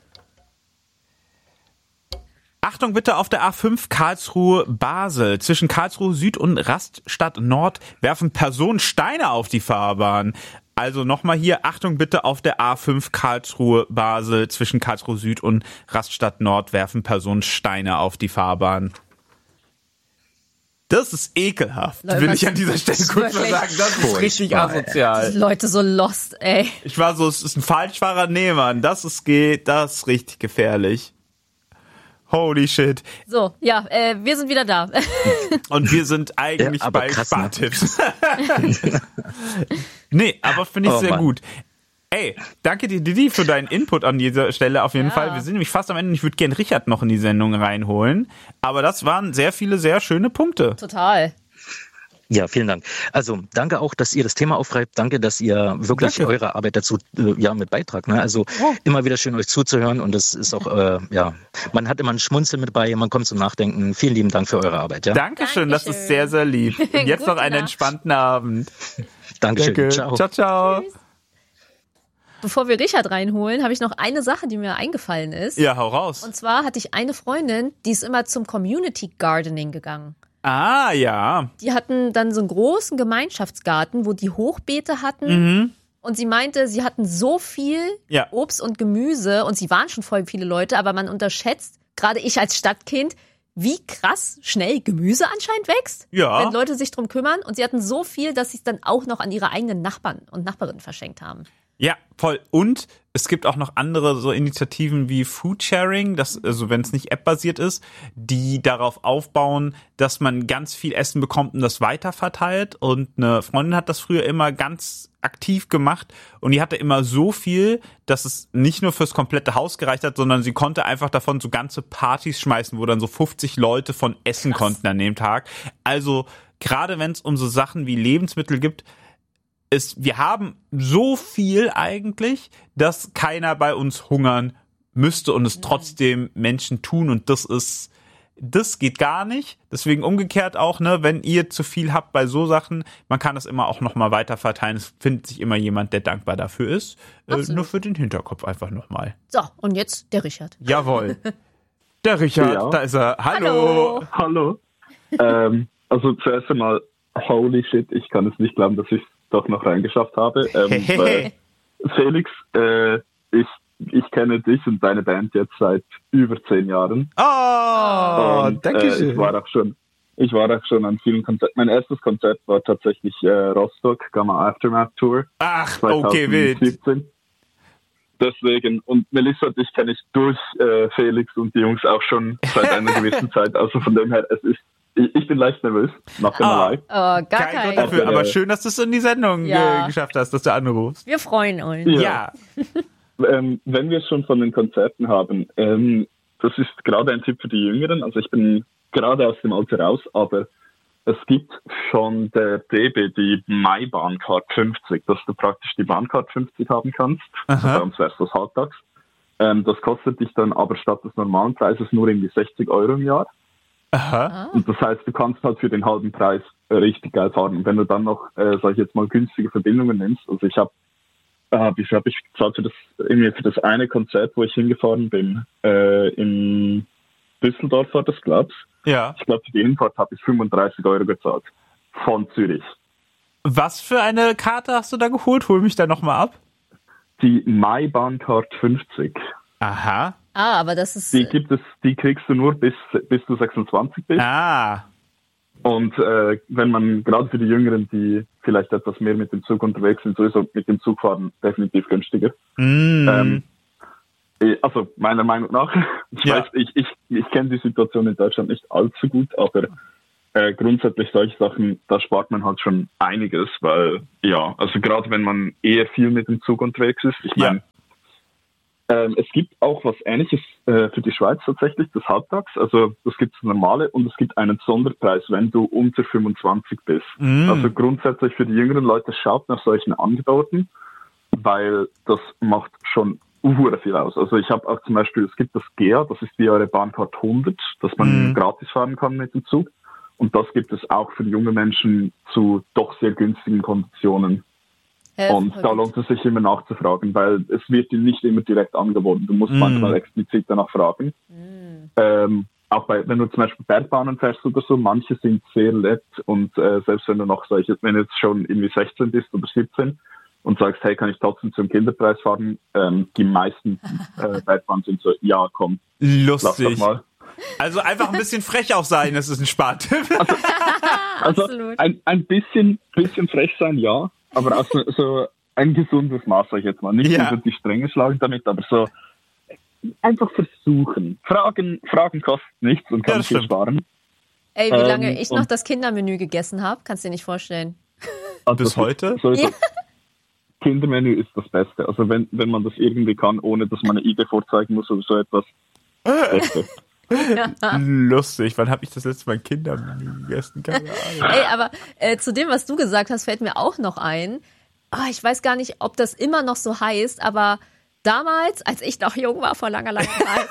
Achtung bitte auf der A fünf Karlsruhe-Basel. Zwischen Karlsruhe Süd und Rastatt Nord werfen Personen Steine auf die Fahrbahn. Also nochmal hier, Achtung bitte auf der A fünf Karlsruhe-Basel. Zwischen Karlsruhe Süd und Rastatt Nord werfen Personen Steine auf die Fahrbahn. Das ist ekelhaft, Leute, will ich an dieser Stelle kurz mal sagen. Das ist richtig asozial. Die Leute so lost, ey. Ich war so, es ist ein Falschfahrer, nee, Mann, das ist geht, das ist richtig gefährlich. Holy shit. So, ja, äh, wir sind wieder da. Und wir sind eigentlich ja, bei krass, Spartipps. Ne? Nee, aber finde ich oh, sehr Mann. gut. Ey, danke dir, Didi, für deinen Input an dieser Stelle auf jeden ja. Fall. Wir sind nämlich fast am Ende. Ich würde gerne Richard noch in die Sendung reinholen. Aber das waren sehr viele, sehr schöne Punkte. Total. Ja, vielen Dank. Also danke auch, dass ihr das Thema aufgreift. Danke, dass ihr wirklich danke. eure Arbeit dazu äh, ja mit beitragt. Ne? Also oh. immer wieder schön, euch zuzuhören. Und das ist auch, äh, ja, man hat immer ein Schmunzeln mit bei, man kommt zum Nachdenken. Vielen lieben Dank für eure Arbeit. Ja? Dankeschön, Dankeschön. Das ist sehr, sehr lieb. Und jetzt noch einen Nacht. entspannten Abend. Dankeschön. Danke. Ciao. Ciao, ciao. Tschüss. Bevor wir Richard reinholen, habe ich noch eine Sache, die mir eingefallen ist. Ja, hau raus. Und zwar hatte ich eine Freundin, die ist immer zum Community Gardening gegangen. Ah, ja. Die hatten dann so einen großen Gemeinschaftsgarten, wo die Hochbeete hatten. Mhm. Und sie meinte, sie hatten so viel ja. Obst und Gemüse und sie waren schon voll viele Leute, aber man unterschätzt, gerade ich als Stadtkind, wie krass schnell Gemüse anscheinend wächst, ja. wenn Leute sich drum kümmern. Und sie hatten so viel, dass sie es dann auch noch an ihre eigenen Nachbarn und Nachbarinnen verschenkt haben. Ja, voll. Und es gibt auch noch andere so Initiativen wie Foodsharing, das, also wenn es nicht App-basiert ist, die darauf aufbauen, dass man ganz viel Essen bekommt und das weiterverteilt. Und eine Freundin hat das früher immer ganz aktiv gemacht und die hatte immer so viel, dass es nicht nur fürs komplette Haus gereicht hat, sondern sie konnte einfach davon so ganze Partys schmeißen, wo dann so fünfzig Leute von essen Krass. konnten an dem Tag. Also gerade wenn es um so Sachen wie Lebensmittel gibt, ist, wir haben so viel eigentlich, dass keiner bei uns hungern müsste und es trotzdem Menschen tun und das ist, das geht gar nicht. Deswegen umgekehrt auch, ne, wenn ihr zu viel habt bei so Sachen, man kann das immer auch nochmal weiter verteilen. Es findet sich immer jemand, der dankbar dafür ist. Äh, nur für den Hinterkopf einfach nochmal. So, und jetzt der Richard. Jawohl. Der Richard, ja. Da ist er. Hallo. Hallo. Hallo. ähm, also zuerst einmal, holy shit, ich kann es nicht glauben, dass ich doch noch reingeschafft habe. Ähm, weil, Felix, äh, ich, ich kenne dich und deine Band jetzt seit über zehn Jahren. Oh, und, danke schön. Äh, ich war auch schon, ich war auch schon an vielen Konzerten. Mein erstes Konzert war tatsächlich äh, Rostock, Gamma Aftermath Tour. Ach, okay, wild. Deswegen, und Melissa und dich kenne ich durch äh, Felix und die Jungs auch schon seit einer gewissen Zeit. Also von dem her, es ist Ich, ich bin leicht nervös, nach dem oh, Live. Oh, gar kein, kein Grund dafür, aber schön, dass du es in die Sendung ja. äh, geschafft hast, dass du anrufst. Wir freuen uns. Ja. ja. ähm, wenn wir es schon von den Konzerten haben, ähm, das ist gerade ein Tipp für die Jüngeren. Also ich bin gerade aus dem Alter raus, aber es gibt schon der D B, die MyBahncard fünfzig, dass du praktisch die Bahncard fünfzig haben kannst. Also bei uns wäre es das halbtags. Ähm, das kostet dich dann aber statt des normalen Preises nur irgendwie sechzig Euro im Jahr. Aha. Und das heißt, du kannst halt für den halben Preis richtig geil fahren. Und wenn du dann noch, äh, sag ich jetzt mal, günstige Verbindungen nimmst, also ich habe, äh, wie viel habe ich gezahlt für das, irgendwie für das eine Konzert, wo ich hingefahren bin, äh, in Düsseldorf war das, glaub's. Ja. Ich glaube, für die Hinfahrt habe ich fünfunddreißig Euro gezahlt. Von Zürich. Was für eine Karte hast du da geholt? Hol mich da nochmal ab. Die MyBahncard fünfzig. Aha. Ah, aber das ist... Die gibt es, die kriegst du nur bis, bis du sechsundzwanzig bist. Ah. Und äh, wenn man, gerade für die Jüngeren, die vielleicht etwas mehr mit dem Zug unterwegs sind, sowieso mit dem Zug fahren, definitiv günstiger. Mm. Ähm, also meiner Meinung nach. Ich Ja. weiß, ich, ich, ich kenne die Situation in Deutschland nicht allzu gut, aber äh, grundsätzlich solche Sachen, da spart man halt schon einiges, weil, ja, also gerade wenn man eher viel mit dem Zug unterwegs ist, ich meine, ja. ähm, es gibt auch was Ähnliches äh, für die Schweiz tatsächlich, das Halbtags, also das gibt es normale und es gibt einen Sonderpreis, wenn du unter fünfundzwanzig bist. Mm. Also grundsätzlich für die jüngeren Leute, schaut nach solchen Angeboten, weil das macht schon uhr viel aus. Also ich habe auch zum Beispiel, es gibt das G E A, das ist die eure Bahncard hundert, dass man Mhm. gratis fahren kann mit dem Zug. Und das gibt es auch für junge Menschen zu doch sehr günstigen Konditionen. Äh, Und da lohnt es sich immer nachzufragen, weil es wird dir nicht immer direkt angeboten. Du musst Mhm. manchmal explizit danach fragen. Mhm. Ähm, auch bei, wenn du zum Beispiel Bergbahnen fährst oder so, manche sind sehr nett und äh, selbst wenn du noch solche, wenn du jetzt schon irgendwie sechzehn bist oder siebzehn und sagst, hey, kann ich trotzdem zum Kinderpreis fahren, ähm, die meisten äh, Bergbahnen sind so, ja, komm, lass Lustig. doch mal. Also einfach ein bisschen frech auch sein, das ist ein Spartipp. Also Absolut. ein, ein bisschen, bisschen frech sein, ja, aber auch so, so ein gesundes Maß, sag ich jetzt mal. Nicht Ja. über die Stränge schlagen damit, aber so einfach versuchen. Fragen, Fragen kosten nichts und Ja, kann das viel stimmt. sparen. Ey, wie Ähm, lange ich noch und- das Kindermenü gegessen habe, kannst du dir nicht vorstellen. Also Bis das heute? Ist, so ist das Kindermenü ist das Beste. Also wenn, wenn man das irgendwie kann, ohne dass man eine I D vorzeigen muss oder so etwas. Beste. Lustig. Wann habe ich das letzte Mal ein Kindermenü gegessen? Keine Ahnung. Ey, aber äh, zu dem, was du gesagt hast, fällt mir auch noch ein. Ah, ich weiß gar nicht, ob das immer noch so heißt, aber damals, als ich noch jung war, vor langer, langer Zeit,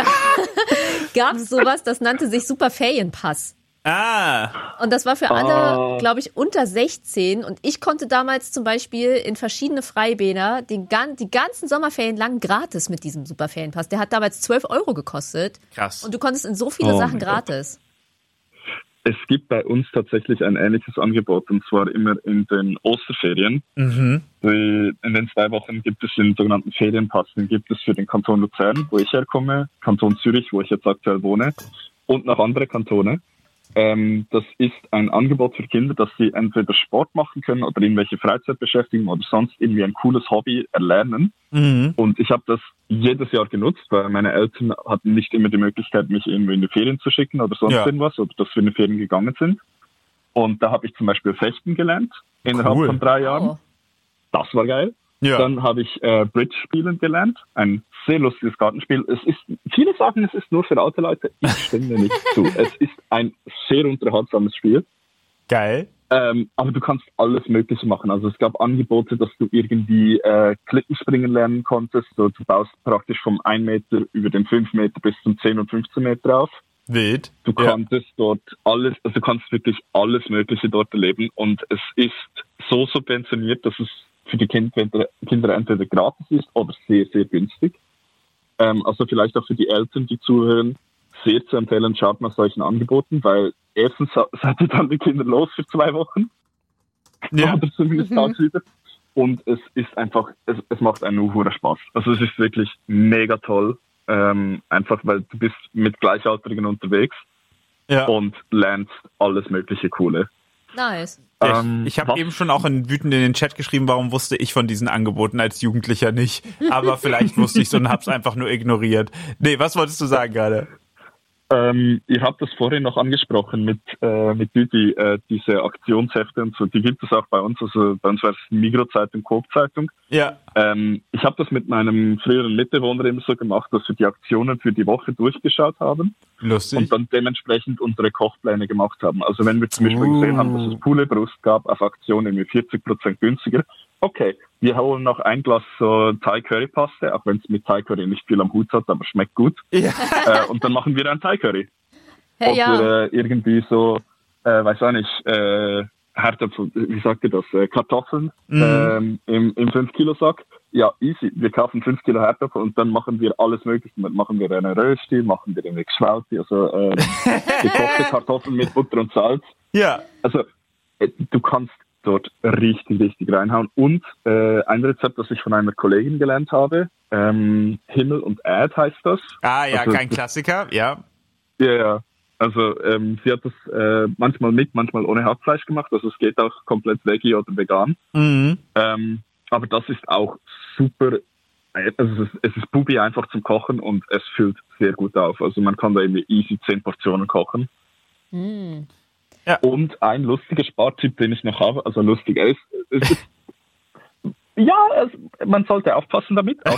gab es sowas, das nannte sich Superferienpass. Ah. Und das war für alle, Oh. glaube ich, unter sechzehn. Und ich konnte damals zum Beispiel in verschiedene Freibäder den, gan- die ganzen Sommerferien lang gratis mit diesem Superferienpass. Der hat damals zwölf Euro gekostet. Krass. Und du konntest in so viele Oh Sachen mein Gott. gratis. Es gibt bei uns tatsächlich ein ähnliches Angebot und zwar immer in den Osterferien. Mhm. Die- In den zwei Wochen gibt es den sogenannten Ferienpass. Den gibt es für den Kanton Luzern, wo ich herkomme, Kanton Zürich, wo ich jetzt aktuell wohne, und noch andere Kantone. Ähm, das ist ein Angebot für Kinder, dass sie entweder Sport machen können oder irgendwelche Freizeitbeschäftigungen oder sonst irgendwie ein cooles Hobby erlernen. Mhm. Und ich habe das jedes Jahr genutzt, weil meine Eltern hatten nicht immer die Möglichkeit, mich irgendwie in die Ferien zu schicken oder sonst Ja. irgendwas, oder dass wir in die Ferien gegangen sind. Und da habe ich zum Beispiel Fechten gelernt innerhalb Cool. von drei Jahren. Oh. Das war geil. Ja. Dann habe ich äh, Bridge spielen gelernt. Ein sehr lustiges Kartenspiel. Es ist, viele sagen, es ist nur für alte Leute. Ich stimme nicht zu. Es ist ein sehr unterhaltsames Spiel. Geil. Ähm, aber du kannst alles Mögliche machen. Also es gab Angebote, dass du irgendwie äh, Klippenspringen lernen konntest. So, du baust praktisch vom ein Meter über den fünf Meter bis zum zehn und fünfzehn Meter auf. Wild. Du Ja. konntest dort alles, also du kannst wirklich alles Mögliche dort erleben und es ist so subventioniert, dass es für die Kinder, Kinder entweder gratis ist oder sehr, sehr günstig. Ähm, also vielleicht auch für die Eltern, die zuhören, sehr zu empfehlen, schaut nach solchen Angeboten, weil erstens seid ihr dann die Kinder los für zwei Wochen. Ja. Oder zumindest tagsüber. Und es ist einfach, es, es macht einen hohen Spaß. Also es ist wirklich mega toll. Ähm, einfach weil du bist mit Gleichaltrigen unterwegs Ja. und lernst alles mögliche Coole. Nice. Ja, Ähm, ich ich habe was- eben schon auch in wütend in den Chat geschrieben, warum wusste ich von diesen Angeboten als Jugendlicher nicht. Aber vielleicht wusste ich es und hab's einfach nur ignoriert. Nee, was wolltest du sagen gerade? Ähm, ihr habt das vorhin noch angesprochen mit, äh, mit Düdi, äh, diese Aktionshefte und so, die gibt es auch bei uns, also bei uns war es Migros-Zeitung, Coop-Zeitung. Ja. Ähm, ich habe das mit meinem früheren Mitbewohner immer so gemacht, dass wir die Aktionen für die Woche durchgeschaut haben. Lustig. Und dann dementsprechend unsere Kochpläne gemacht haben. Also wenn wir zum Beispiel uh. gesehen haben, dass es Pouletbrust gab, auf Aktion irgendwie vierzig Prozent günstiger, okay, wir holen noch ein Glas so Thai-Curry-Paste, auch wenn es mit Thai-Curry nicht viel am Hut hat, aber schmeckt gut. Ja. Äh, und dann machen wir ein Thai-Curry. Hey, ja. Oder äh, irgendwie so, äh, weiß auch nicht, äh, Herdöpfel, wie sagt ihr das, äh, Kartoffeln mm. ähm, im, im fünf Kilo Sack. Ja, easy. Wir kaufen fünf Kilo Herdöpfel und dann machen wir alles Mögliche. Dann machen wir eine Rösti, machen wir eine Geschwälte, also äh, gekochte Kartoffeln mit Butter und Salz. Ja. Also äh, du kannst dort richtig, richtig reinhauen. Und äh, ein Rezept, das ich von einer Kollegin gelernt habe, ähm, Himmel und Erd heißt das. Ah ja, also, kein Klassiker, ja. Ja, ja. Also ähm, sie hat das äh, manchmal mit, manchmal ohne Hackfleisch gemacht. Also es geht auch komplett veggie oder vegan. Mhm. Ähm, aber das ist auch super, also es ist, es ist Bubi einfach zum Kochen und es füllt sehr gut auf. Also man kann da irgendwie easy zehn Portionen kochen. Mhm. Ja. Und ein lustiger Spartipp, den ich noch habe, also lustig ist, ist ja, es, man sollte aufpassen damit, auch